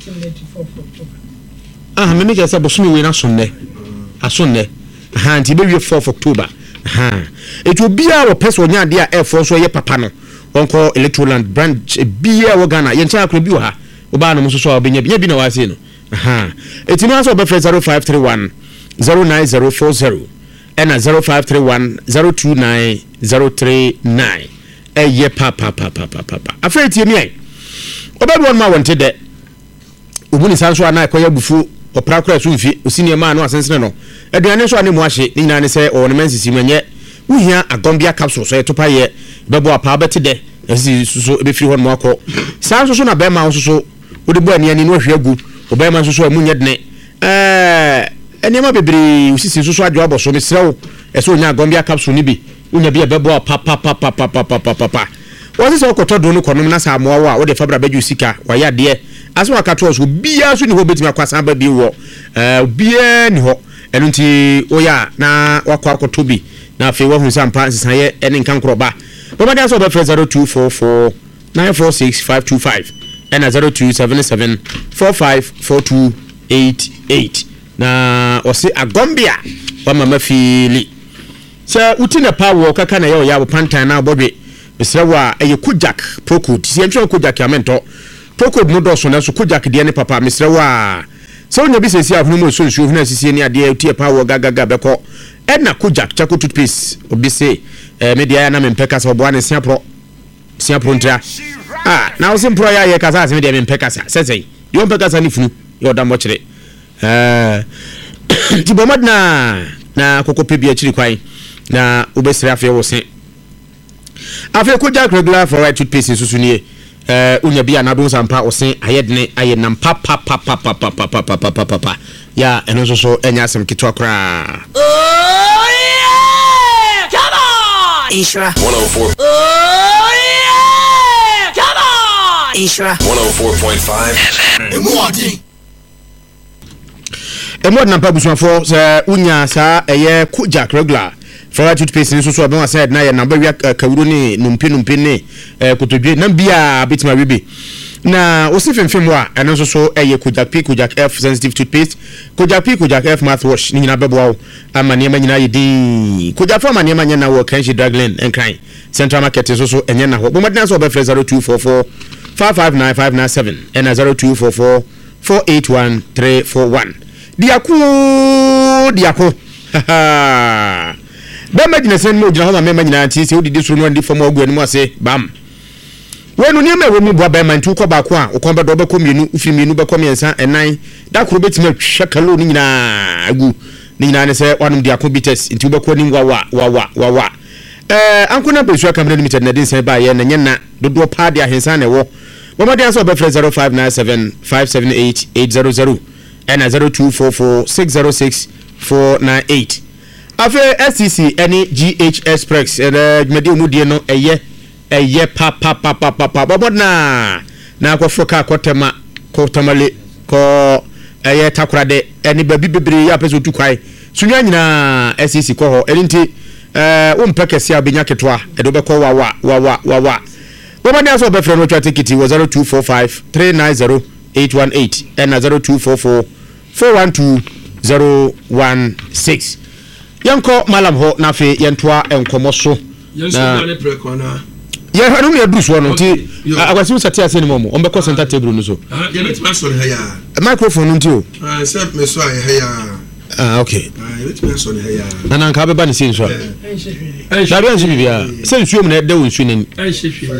ah mmemme kyerɛ sɛ bosomi wei na so nnɛ aso nnɛ ha nti bɛwie fourth October ha etu obiara wɔ pɛ sɛ ɔnya adeɛ a ɛɛfɔ so yɛ papa no wɔnkɔ Electroland branch biara wɔ Ghana yɛn kyɛn akoro bi wɔ ha ɔbaa no mo nso so a ɔbɛnya bi nya bi na wɔase no ha eti no aso ɔbɛfrɛ zero five three one zero nine zero four zero ɛna zero five three one zero two nine zero three nine ɛyɛ pa pa pa pa pa pa afei tie mi ai ɔbɛdu wɔn ma wɔn te dɛ obuni sanso ana ɛkɔyɛ bufu ɔpra kora so mfi osini ma no asensene no aduane so ane mu ahye ni nyina ne sɛ ɔwɔ ne mansisi mu nyɛ wohia agombia capsule so ɛtopa yɛ bɛbɔ apa bɛte dɛ ɛsi so ɛbɛfiri hɔ no akɔ sanso so na bɛma wo so wode bɔ ani ani no ahwe agu ɔbɛma so so amu nyɛ dene ɛɛ ɛnema bebree usisi so so adwo abɔ so mesrɛ wo ɛsɛ onya agombia capsule ni bi wonya bi ɛbɛbɔ apa pa pa pa pa pa pa pa pa wɔse sɛ ɔkɔtɔ do no kɔnom na sa amoa wo a wode fabra bɛgye sika wayɛ adeɛ aso akato so bia so ni ho betimi akwasa ba bi wo eh bia ni ho eno nti oya na wakɔ akɔtɔ bi na afei wo hu sampa nsesaye ene nkan kroba bomade aso ba zero two four four nine four six five two five and zero two seven seven four five four two eight eight na osi agombia wa mama fili sɛ uti na power kaka na ye oya pantan na bobwe mesrawa eye kujak procode si entwe kujak amento procode no doso na so kujak de ne papa mesrawa sɛ onya bi sesi ahunu mo so nsuo huna sisi ni ade uti power gagaga bɛkɔ ɛna kujak chako toothpaste obi se eh media ya na mempeka sɛ obo ane siapro siapro ntra ah na wo simpro ya ye kasa sɛ media mempeka sɛ sɛsɛ yo mpeka sɛ ni funu yo da mo kyere eh ti bomad na na kokope bi akiri kwan na obesira afɛ wo se afɛ kujak regular for right toothpaste susu nie eh unya bia na don sampa wo se ayedne ayenam pa pa pa pa pa pa pa pa pa pa pa ya eno so so enya asem kitwa kra oh yeah come on Ishra one oh four oh yeah come on Ishra one oh four point five Emodi Emodi na pa busuafo se unya sa eye kujak regular for toothpaste nso so abon aside na ye number wi kawuro ni numpi numpi ni eh kotodwe na bia betima wibi na osifemfem wa eno nso so eye kujak p kujak f sensitive toothpaste kujak p kujak f mouthwash ni nyina bebo ama ne ma nyina yedi kujak fa ma ne ma nyina wo kanshi dragland enkran central market nso so enye na ho bomadina so be zero two four four five five nine five nine seven and zero two four four four eight one three four one diaku diaku bema jina sen mo jina ho ma mema nyina anti se odidi suru no ndi fam ogu ani mo ase bam wenu ne ma wemu boa bema ntu ko ba ko a ukon be do be ko mienu ufiri mienu be ko miensa enan da koro betimi ahwa kalo ni nyina agu ni nyina ne se wanum dia computers nti be ko ni wa wa wa wa wa eh ankona be sua camera limited na din sen ba ye na nyena dodo pa dia hensa na wo bomade aso be zero five nine seven five seven eight eight zero zero and zero two four four six zero six four nine eight afe S C C any G H Express eh mede omudie no eye eye pa pa pa pa pa pa babona na akofroka akotema kotamale ko eye takorade eni babi bebre ya peso tukwai sunya nyina S C C ko ho enti eh wo mpekese abenya ketwa edo be ko wa wa wa wa wa babona aso be freno twa ticket wo zero two four five three nine zero eight one eight and zero two four four four one two zero one six yanko malam ho na fe yentoa enkomo so na ne prekona ye hanu ne du so no ti agwasi usati ase ni momo on be call center table no so ye betima so ne ya microphone nti o ah se me so ya ya ah okay ah ye betima so ne ya na na nka be ba ne sin so da be nsi bibia se nsuom na de wonsu nani ai hwehwe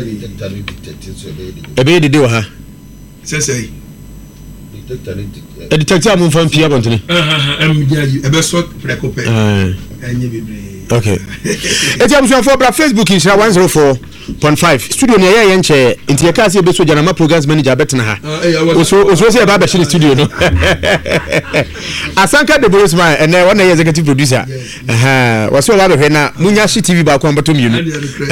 e be de de ha se se e detector am fan pia bontene ah am dia e be so prekope ah enye bebre okay eti am so for bra Facebook in one oh four point five studio ne ya yenche nti ya ka se be so jana ma programs manager betena ha oso oso se ba ba shi studio no Asanka de Borosma and one executive producer aha waso ba be na munya shi T V ba ko mbato mienu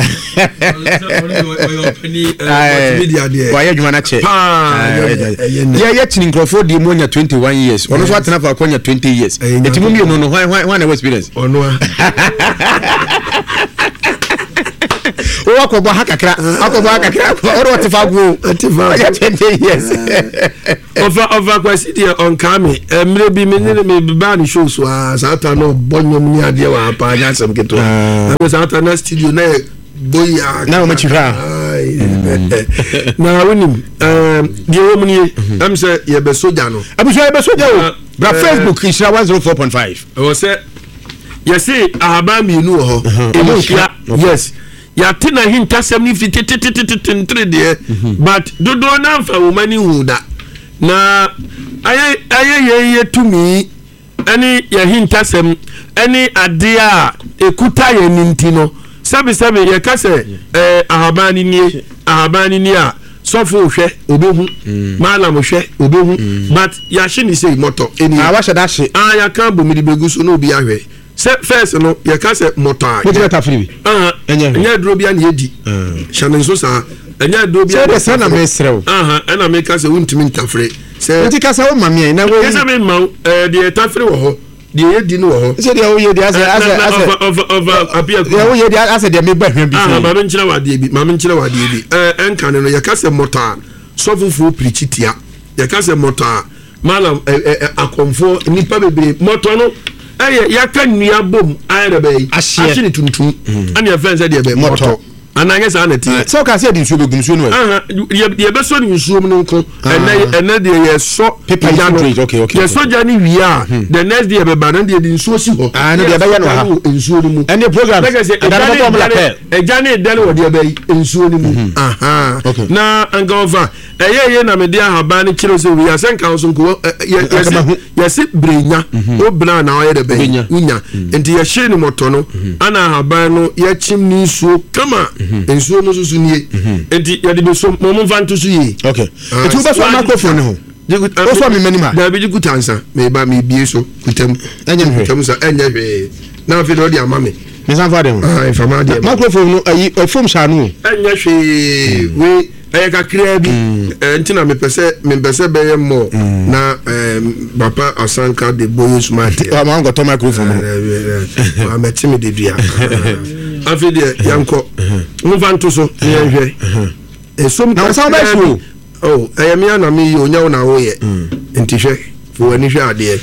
wa ya dwuma na che ya ya tini nkrofo di monya twenty-one years ono so atena fa konya twenty years etimu mienu no why why na experience ono o ko bo hakakra akobo hakakra oro tifagu tifagu twenty years over over kwasi dia on kame emre bi menene me ba ni show so sata no bonyom ni ade wa pa nya sem keto na sata na studio na boya na o machira na wonim um die wo mni am se ye be soja no abuso ye be soja o bra Facebook Ishira one oh four point five o se ye se ahaba mi nu ho yes ya tina hinta seventy fifty de but dodo na fa wo mani hu da na aye aye ye tumi ani ya hinta sem ani ade a ekuta ye nintino sabe sabe ye kase eh ahabani ni ahabani ni a sofo hwe obehu malam hwe obehu but ya shini sei moto eni a wa shada hye ah ya kan bo mi begusu no obi ahwe se first no ye kase motor mo je ta free ah enya duro bia na yedi shanen so sa enya duro bia se se na me srew ah ena me kase wuntimi ntafre se nti kase wo mame na we kase me ma eh de tafre wo ho de yedi no wo ho se de wo yedi ase ase ase over over apia de wo yedi ase de me ba hwan bi ah ma me nchira wade bi ma me nchira wade bi eh enka no ye kase motor sofufu prichitia ye kase motor malam akomfo nipa bebre motor no eh ya ka nua bom ayre be ahye ni tuntum ani afense de be motor ananye sa na ti so ka se di nsuo begum nsuo no ah ye be so ni nsuo no nko ene ene de ye so paper jano okay okay ye so jani wia the next day be ba na de nsuo si ho ah no de be ya no ha nsuo ni mu ene program adana ko mla pe e jani de no de be nsuo ni mu aha na angova eye ye na me de ahaba ni kiro se wia sen kan so nko ye ye se brenya o bra na o ye de be unya enti ye hye ni moto no ana ahaba no ye chim ni nsuo kama ensuo no susu nie enti ya de be so mo mvanto su yi okay etu ba so microphone ho o so me mani ma da bi kutansa me ba me bie so kutam enya hwe kutam sa enya hwe na fi do de amame me san fa de ho ah infama de microphone no ayi fom sha no enya hwe we aya kakra bi entina me pese me pese be ye mo na papa Asanka de boyo smart wa ma ngoto microphone wa metimi de dua afi de yanko mvanto so ye hwe esom na sa ba su oh ayamia na mi yo nya na wo ye enti hwe fo ani hwe ade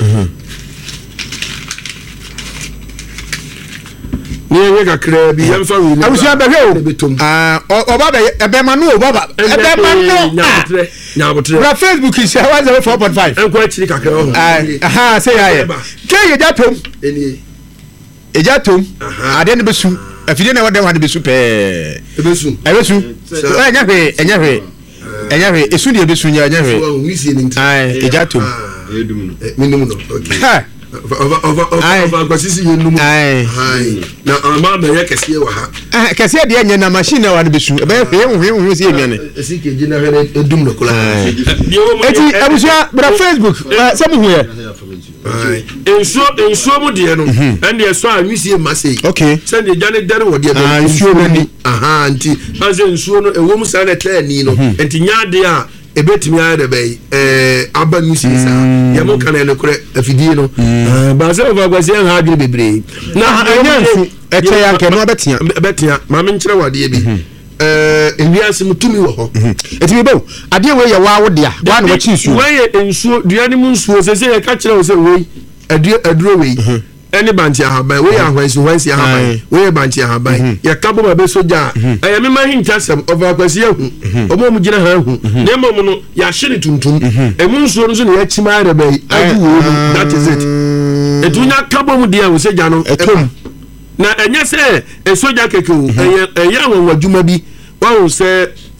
ni ye kakra bi yemfa wi na abusia be hwe ah oba be ebe ma no oba ebe ma no nyabotre nyabotre na Facebook is one oh four point five enko achiri kakra ho aha say ya ke ye jatom eni eja tom ade ne besu afide na wode wade besu pe besu besu enya hwe enya hwe enya hwe esu de besu nya enya hwe ai eja tom edum minum no okay ha over over over kwasisi yenum ai na ama be ye kese wa ha ah kese de enya na machine na wade besu be hwe hwe hwe si enwane esike jina hwe edum no kula eti abusia bra Facebook samu hwe enso enso mu de no ende eso anwisie masei okay send the jane dare wo de be enso ni aha anti aze enso no ewo mu sa na tani no enti nyaade a ebetimi ayade be eh aba nwisi sa ye mo kana ne kure afidie no ba se ba gwase ha adwene bebre na enyansu eche ya nke no betia betia ma me nkire wade bi eh ewiase mutumi wo ho eti be ade we ye wa wo de a wa na wachi nsuo we ye ensuo duane mu nsuo se se ye ka kire wo se we adue aduro we any banti ahaban we ahwansi hwansi ahaban we banti ahaban ye kabo ba be soja eh me ma hinta sem over kwasi ahu omo mu gina ha hu na mo no ya hye tuntum emu nsuo no so na ya chima ara bai adu wo that is it etunya kabo mu dia wo seja no etom na enye se e soja keke o eye eye awon wadwuma bi wa wo se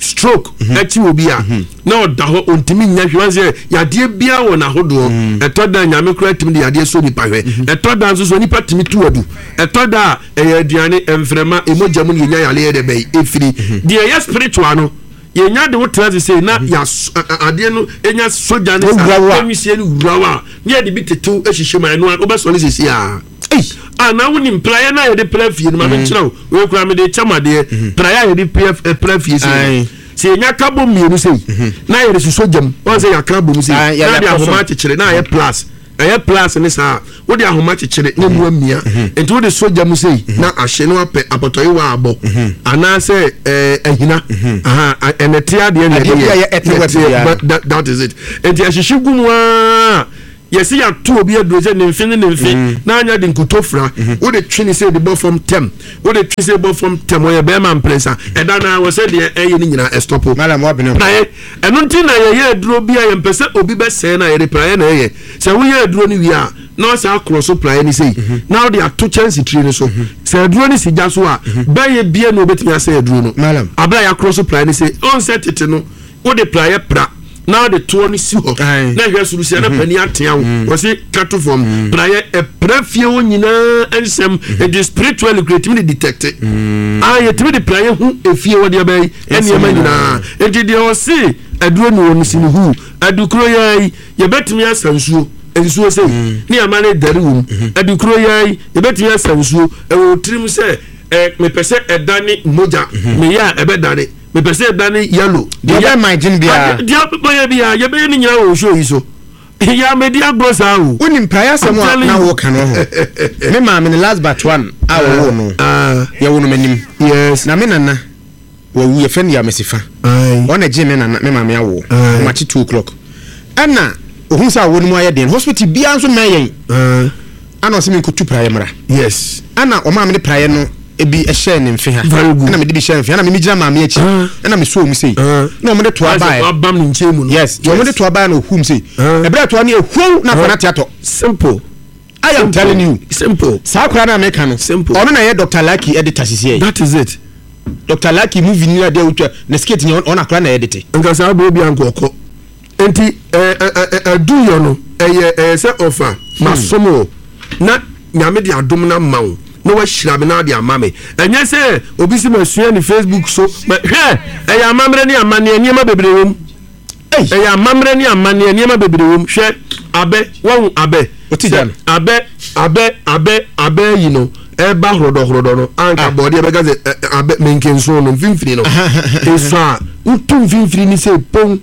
stroke echi obi a na oda ho ontimi nya hwe wanse yade bia wo na hodo etoda nyame kura timi de yade so nipa hwe etoda nso so nipa timi tuadu etoda e aduane emfrema emoja mu nya yale de be efiri de ye spiritual no ye nya de wo traze say na ya ade no enya soja ne sa emisie ni wurawa ne de bi tetu ehihye man no obeso ne sisi a ana woni mplaye na ye de plafie no ma menkyerɛw we kura me de chamade prayer ye de plafie say se nya kabo mienu sei na ye de sojam won say ya kabo mu sei na de ahoma kyekere na ye plus eye plus ne sa wo de ahoma kyekere ne mu amia enti wo de sojam sei na ahye no apɛ apotoyi wa abo ana se eh ahina aha enete ade ne de that is it enti ahye gumu a yesi ya to obi adroje ne mfin ne mfin na anya de nkutofra wo de twini say the ball from tem wo de twini say ball from tem wo ye be man pressa e da na wo say de eye ni nyina stop madam wo abena na ye eno ntin na ye ye adro bia ye mpese obi be se na ye de prayer na ye se wo ye adro ni wi a na sa cross prayer ni say now they are two chance tree ni so se adro ni sija so a be ye bia no obetimi ase adro no madam abla ya cross prayer ni say on set it no wo de prayer pra now the two ni si ho na hwe solution na pani atia wo wo se cattle from prayer e prefie wo nyina ensem e the spiritual creativity detect ah ye timi the prayer hu efie wo de bay ene ma nyina e de de wo se aduro ni woni si ni hu adukuro yai ye betimi asansuo ensuo se ni amane dari wo adukuro yai ye betimi asansuo e wo trim se e me pese edani moja me ya e be dane me pese dani yellow dia ya imagine bia dia boy bia ye be ni nyina wo show iso ya me dia grosa wo woni prayer sam na wo kan ho me ma me last but one a wo no ah ya wo no manim yes na me nana wo wu ye fen ya mesifa ona je me nana me ma me awo ma chi two o'clock ana ohun sa wo no mu aye den hospital bia nso meyen ah ana o se me nkutu prayer mara yes ana o ma me prayer no ebi ehye ne mfe ha na me de bi hye mfe na me migina ma me achi na me so mu sei na o me de to aba abam ni nchemu no yes o me de to aba na ohum sei e bre to na ehwu na fa na teato simple I am telling you simple sa akura na me kan simple ono na ye Doctor Lucky editor sisi that is it Doctor Lucky movie ni na de utwa na skate ni on akura na edit nka sa bo bi ankoko enti eh eh do yo no eh eh se offer masomo na nyame de adom na mawo no wa shira me na de amame enye se obi si masua ni Facebook so he e ya amamre ni amane niema bebrewom e ya amamre ni amane niema bebrewom hwe abe won abe otijan abe abe abe abe you know e ba hrodo hrodo no anka body e be gaze abe menkenso no mfimfiri no eso a utu mfimfiri ni se pon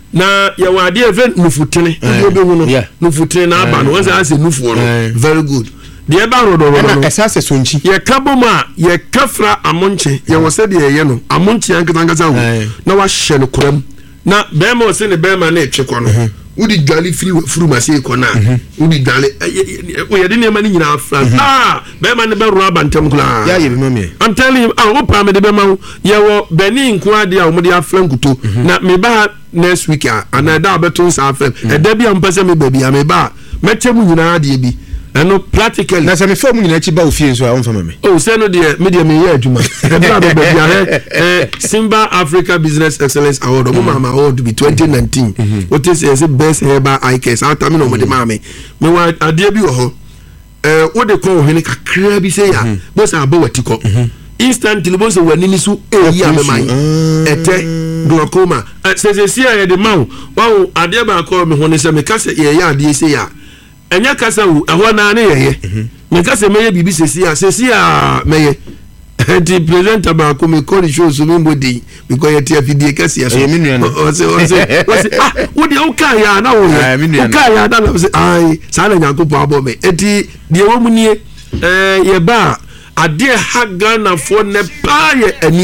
na ya wade event nufutene obi obi no nufutene na aba no wanza ase nufu no very good de ba rodo rodo na esase sonchi ye kaboma ye kafra amonche ye wose de ye no amonche ankatanga wo na wa hye no kuram na be ma wose ne be ma na etwe ko no udi dwale firi furu mase ko na udi dwale o ye de ne ma ni nyina afra ah be ma ne be ro abantem kula ya ye bi mami I'm telling you ah o pa me de be ma ye wo beni nko ade a o mo de afra nkuto na me ba next week ah ana da beto sa afra e da bi am pese me ba bi am ba meche mu nyina ade bi eno practically na se me form nyina chi ba ofie so a won fama me oh say no de media me ye aduma e bra be be ya eh Simba Africa Business Excellence Award o mama award be twenty nineteen what is say best herbal eye care sa ta me no mo de mama me me wa ade bi wo ho eh wo de ko hene kakra bi say ya bo sa ba watiko instantly bo so wani ni so e ya me man ete glaucoma say say see ya de man wa ade ba ko me ho ne se me ka se ye ya ade say ya enya kasa wu ehwo na ne yeye me kasa meye bibi sesi a sesi a meye enti presenter ba ko me call show so me body because yet afidie kasa so o se o se o se ah wo de o ka ya na wo o ka ya na na se ai sa na nyakopo abo me enti de wo munie eh ye ba ade haga na fo ne pa ye ani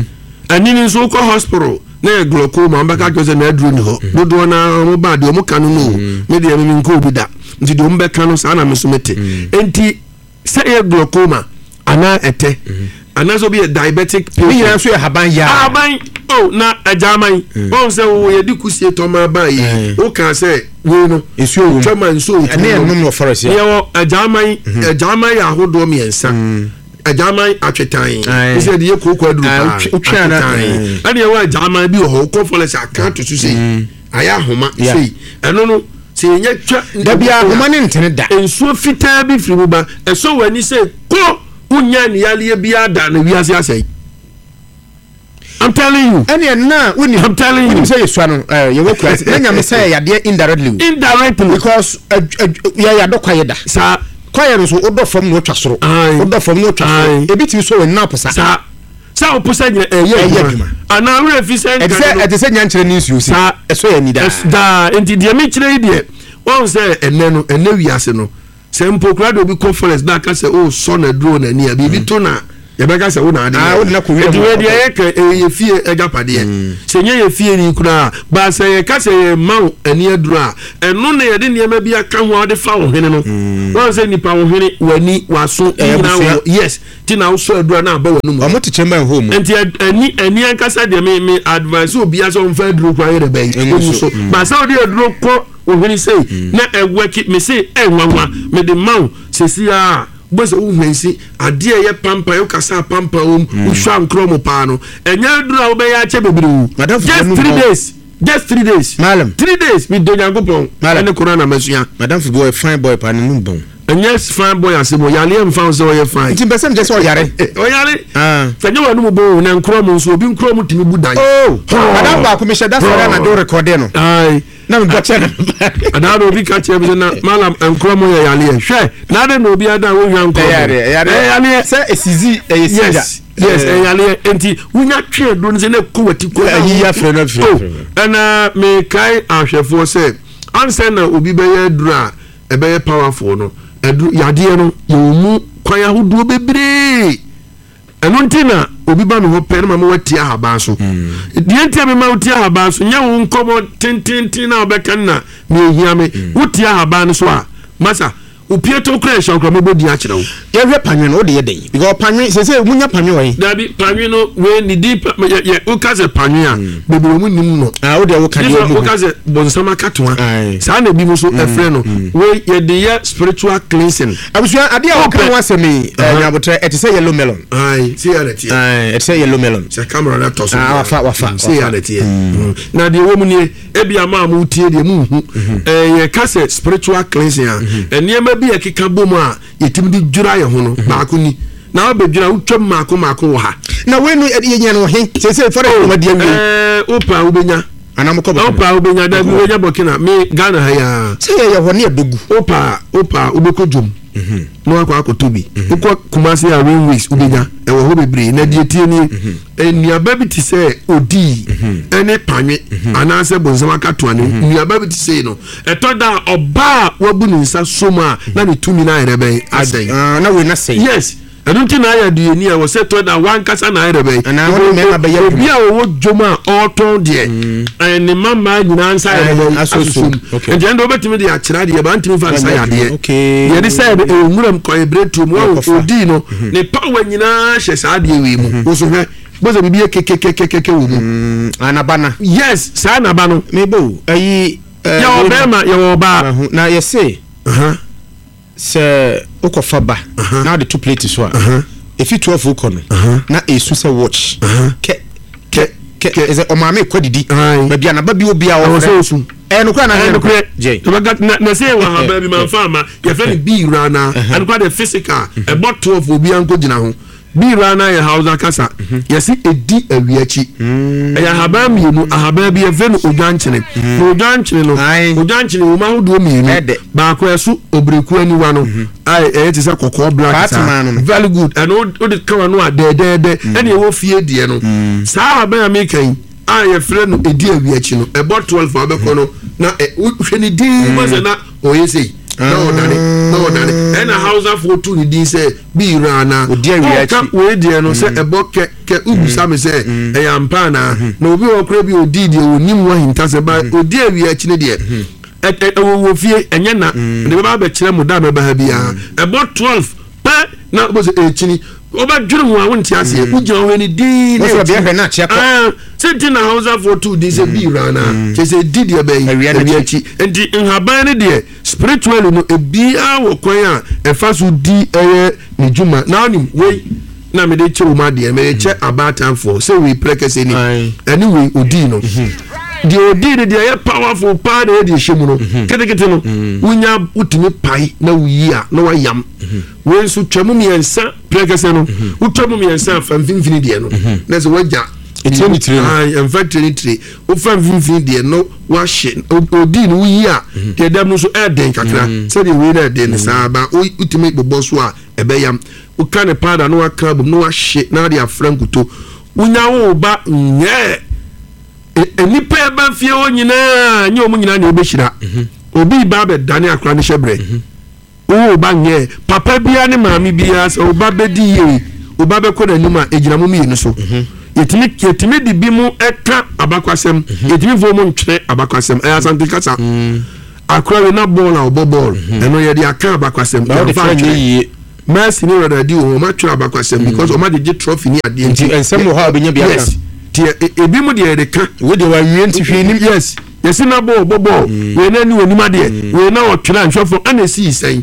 ani ni so ko hospital na glaucoma ambaka kose na adru ni ho dodo na mo ba de mo kanu no me de me nko bi da nti do mbe kanu sa na me so mete enti se e glaucoma ana ete ana so be diabetic patient ya so ya haban ya haban oh na ajaman won se wo ye di kusie to ma ba yi o kan se wo no esuo wo chama nso ene enum no forest ya wo ajaman ajaman ya hodo miensa ajaman atwetan say de kokko aduru pa atwetan and e wa ajaman bi ho ko follow aka to so say aya homa say eno no say nya twa da bia homa ne ntene da ensuo fitaa bi firi mu ba eso wani say ko unya ne yale bia da na wi ase asai. I'm telling you. And now, when I'm telling you, say you uh, you work with. Then you say you are indirectly. Indirectly, because yeah, you don't quiet that. Sir, quiet so order from no trasro. Order from no trasro. A bit you so in Napa, sir. Sir, opposite eh yeah. And now we fi say. Exactly. At the same time, news you see. So you need that. Da, enti dia me kire die. One say enne no enne wiase no. Say mpokra do bi conference na ka say oh son na drone na ni bi to na. Yabeka se wona ade ah wona ko wi e de ye ka ye fie egapade se nye ye fie ni kura ba se ye ka se maw ani aduru a eno na ye de niam bia ka ho ade fa wo hene no won se nipa wo hene wani waso ina wo yes ti na wo so aduru na ba wonu o mo te chemba home enti ani ani ankasa de me me advice obi aso mfa aduru kwa ye de bai so ba sa ode aduru ko wo hene sei na ewaki me sei enwanwa me de maw se sia boss uwensi ade ye pampa yo kasa pampa um usha nkromo pa no enya dura wo be ya che bebiru just three days just three days malam three days mi do nyankopon ene corona masua madam football fine boy pa no bon enya fine boy asebo yale em fan so ye fine nti besem je so yare o yare ah fanya wa no bo na nkromo so obi nkromo timi budan oh madam ba ko me sheda so na do record no ai na me botche na do bi ka che bi na malam nkromo ya yale hwe na de no bi ada wo hwan nkromo yare yare se esizi esija yes yes yale enti wunya twe do nse na ko wati ko ayi ya fre na fre ana me kai ahwefo se anse na obi be ya dura e be powerful no edu yade no yomu kwaya hudu bebre eno ntina obi ba no ho pe na ma wati ahaba so die ntia me ma wati ahaba so nya wo nkomo tintintin na obeka na me ehia me wati ahaba no so a masa upieto kra shankro me bodi a kire wo ye hwe panwe no de ye den because panwe se se munya panwe wo da bi panwe no we ni deep ye o ka se panwe a bebere mu nim no ah wo de wo ka de o ka se bonsama katwa sa na bi mu so efre no we ye de ye spiritual cleansing abusua ade a wo kan wa se me nyabotre et se yellow melon ai se ya leti ai et se yellow melon se camera na to so ah wa fa wa fa se ya leti na de wo mu ni e bia ma mu tie de mu hu eh ye ka se spiritual cleansing a eniema bi ekeka bomu a yetim di djura ye ho no baako ni na obedjura utwam maako maako wo ha na we no ye nya no he se se for e ma dia wi eh opa ubenya ana mko ba opa ubenya da bi wenya bokina me Ghana ha ya se ye ho ne dogu opa opa ubeko jom mhm no akwa akotobi ukwa kumasi ya win ubenya e wo ho bebre na die tie ni eniaba bi ti se odi ene panwe ana se bonzama katoa ni eniaba bi ti se no etoda oba wabu ni nsa soma na ni tumi na erebe asen ah na we na say yes edunti na ya die ni e wo se toda wan kasa na erebe ana won me ma be ya obi a wo joma oton de eni mama nyina nsa erebe asusum ende ndo betimi de akira de ba ntimi fa nsa ya de okay ye de say enwuram ko ebretum wo odi no ne power nyina hye sa de we mu wo so hwe boza bibi kekekekeke wo mu anabana yes sa anabano mebo ayi ya obema ya oba na ye say aha se okofa ba now the two plates so if you twelve ukono na esu se watch ke ke ke is it o ma me kwadidi ba bia na ba bi obi a wo so eh no kwa na no kwa je to ga na say wa ha ba bi man fama ye fe bi rana and kwa the physical e bottle of obi anko gina ho bi rana ya hausa kasa yesi edi awiachi ya haba mienu ahaba bi evenu odwanchene odwanchene no odwanchene wo ma hodo mienu ba ko esu obreku aniwa no ai e ti se kokko black sa very good and o de kawa no ade de de ene e wo fie die no sa haba ya mekan ai e fre no edi awiachi no e bot twelve abeko no na e hwani din mo se na o yesi no dani no dani ena hausa for two ni din say bi rana odi awiachi we die no say ebo ke ke ubusa me say e yampa na na obi okra bi odi die onim wa hinta se ba odi awiachi ne die e wo fie enye na ne ba ba kire mu da me ba ha bia ebo twelve pa na bo say echini oba dwere ho a wonte ase e ugya ho ni din na so bia hwe na chia ko ah senti na Hausa for two days e bi rana che se didi e be yi chi enti nhaban ne de spiritually no e bia wo kwan a e fa so di eye ni juma na onim we na me de che wo ma de me che about time for say we prekese ni anyway odi no the odi de ye powerful pa de de hye mu no kete kete no unya utimi pai na uyi a na wayam we nso twemu miensa prekese no utwemu miensa fa mfimfini de no na se wagya etini tire ai en fact ni tire o fa mfimfini de no wa hye odi no uyi a de dam no so e den kakra se de we na de ne sa ba utimi bobo so a ebeyam ukane pada no akra bom no wa hye na de afrankuto unya wo ba nye enipa ba fie o nyina nye o mu nyina na ebehira obi ba be dane akra ne hyebre o ba nye papa bia ne maami bia so o ba bedi ye o ba be ko na nima ejina mu mi no so yetimi yetimi di bi mu eka abakwasem yetimi vo mu ntwe abakwasem e asante kasa akra we na ball na obo ball eno ye di aka abakwasem ba de fa nye Mercy ni rather di o ma twa abakwasem because o ma de get trophy ni ade enti ensem ho ha obenya bia kan tie ebi mu de de kan we de wa wie enti hwe ni yes yes na bo bo bo we na ni woni ma de we na o twira nhwefo ana si sen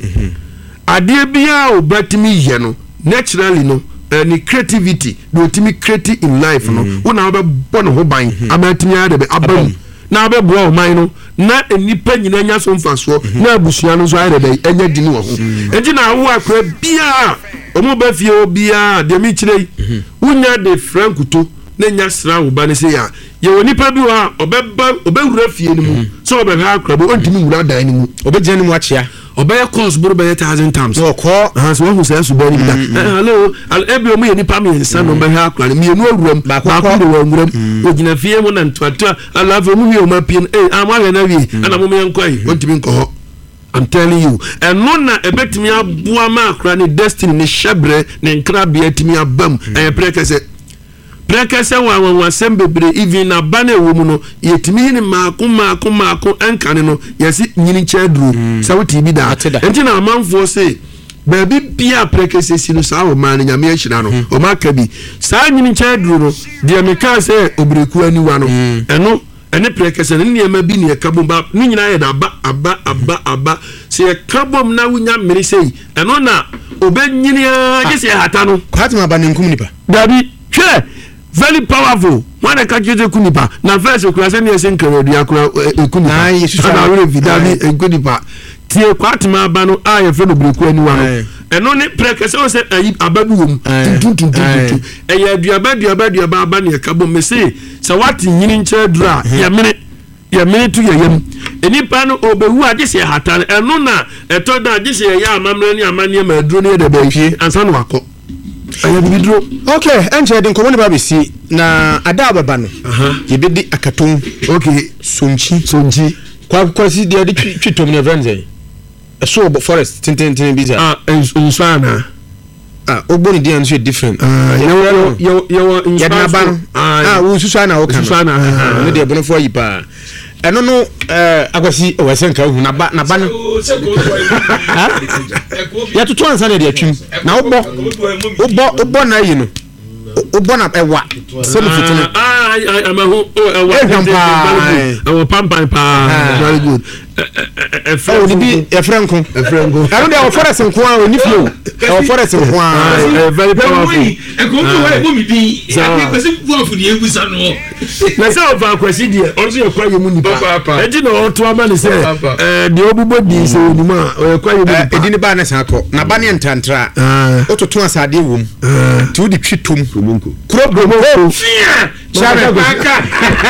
ade bia o batimi ye no naturally no any creativity do timi create in life no una obe bo no ho ban abatimi ade be abam na be bo o man no na enipa nyina nya so mfaso na abusua no so ayre be enya dini wo ho enti na wo akra bia o mo ba fie obia de mi kire unya de frankuto na nya sra wo ba ne se ya ye woni pa bi wa obeba obewura fie ni mu so obeba akra bo ontimi wura dan ni mu obegye ni mu achia obaya course buru be thousand times no ko ha so hu se so ba ni da hello al ebio mu ye ni pa mi nsa no be ha akra ni me nu awuram ba ko de wa nwuram ogina fie mu na ntwatwa alafu mu ye o ma pie eh amwa na wi ana mu me nkwai ontimi nko ho I'm telling you and no na ebetimi aboa ma akra ni destiny ni shebre ni nkra bia etimi abam eh prekese prekese wa wa wa sembebre even na bana ewo no yetimi ni maako maako maako enkane no yesi nyini chedru sa wuti bi da enti na amanfo say baby bia prekese si no sa wo man nyame ahira no o maka bi sa nyini chedru no de me ka say obreku aniwa no eno ene prekese ne niema bi ne kabom ba ni nyina ye da aba aba aba aba se kabom na wunya mmiri sei eno na obenyini a gese hata no kwatima ba ne nkum nipa dabi hwe very powerful when I catch you kunipa na first okura ne ese nkere dia kura ekunipa ai yesu na we vidali ekunipa tie kwatima ba no a ye fe no breku aniwa no eno ne prekese o se ayi ababu wom tuntuntuntu eya aduaba aduaba aduaba aba ne kabom me se se wati nyini nche dura ya mene ya mene tu ya yam enipa no obewu ade se hatan eno na eto da ade se ya amamre ne amane ma duro ne de ba hwie ansa no akọ ayi bidro okay enje din komo ne ba besi na ada ababa no ye bedi akaton okay sonchi sonchi kwa kwa si dia de twitom ne vrenze so forest tintin bi ah insana ah ogboni dia nso different ah yo yo yo insana ah wo susu na wo kan insana ne de bonofo yi pa eno no eh akwasi o wese nka hu na ba na ba no ya tutu ansa na de atwim na wo bo wo bo wo bo na yi no wo bo na ewa se no fitino ah amahu ewa ewa pampan pa very good e fa oni bi e franco e franco ero de o forest nko a oni fio o forest nko a very powerful e ko mo we mo mi bi e kwesi buafu ni egusa no na se o fa kwesi die o so ye kwa ye mu nipa e ji na o to ama ni se eh de obubo di se oni ma o kwa ye mu nipa e di ni ba na san ko na ba ne ntantra o to to asade wom ti o di twitom kro bromo chare baka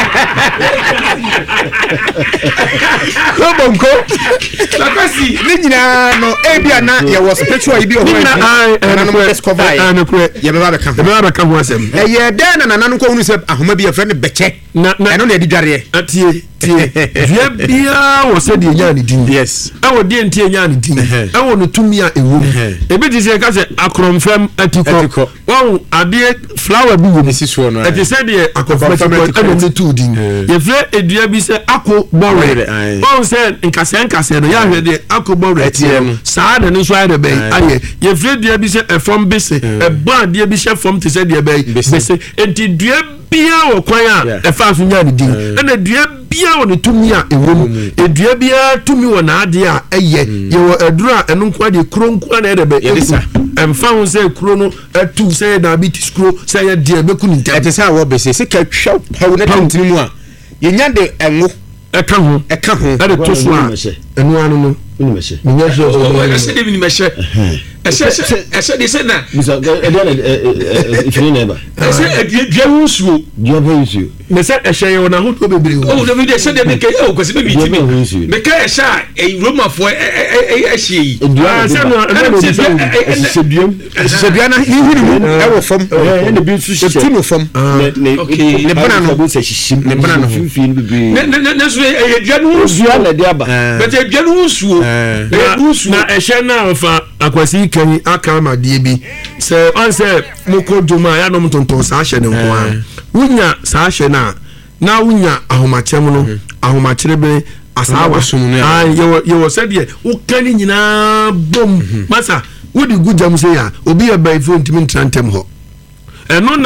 bonko lakasi ni nyina no ebia na ye was spiritual ibi o ho na no discover ye be ba ka be ba ka ho asem e ye den na nanu ko hunu se ahoma bi ye friend beche na no na edi dware atie tie dua bia wo se de nya ne din yes e wo de ntie nya ne din e wo no tumi a ewo e bi ti se ka se akromfam atiko wo ade flower bi wo mesi so no e ti se de akromfam atiko e no ne tu din ye fle edua bi se akobore wo se nkase nkase no ya hwe de akobore tie no saa de no so ayre be aye ye fle dua bi se efom bese e ba de bi se fom ti se de be bese enti dua bia wo kwan a e fa so nya ne din e na dua bia wo ne tumi a ewo e dua bia tumi wo na ade a eye ye wo aduru a eno kwa de kronko na ede be yesa emfa ho se kro no atu se diabetes kro se ye de be ku ni ta e te sa wo bese se ka twa pawo na tintini mu a ye nya de enwo e ka ho e ka ho e de to so a enu anu no ni me se ni nya so o e se de bi ni me se e se e se de se na bisa e de na ifini na ba e se e dua wusuo dua ba yusu me se e hye na ho to bebre o de bi de se de me ke o kwese be bi ti me ka e sha e romafo e e e hye yi dua se no e se dua se dua na hihiri mu e wo fam e de bi su se tu no fam okay ne bana no bo se shishim ne bana no fifin bi ne ne ne so e dua no dua na de aba but e dua no wusuo e wusuo na e hye na fa akwasi kan aka ma de bi se on se moko duma ya no mtonton sa hye ne nko a wunya sa hye na na wunya ahomachem no ahomachirebe asawa ah ye ye wo se de wo kan nyina bom masa wo di gujam se ya obi e bai fo ntimi ntrantem ho eno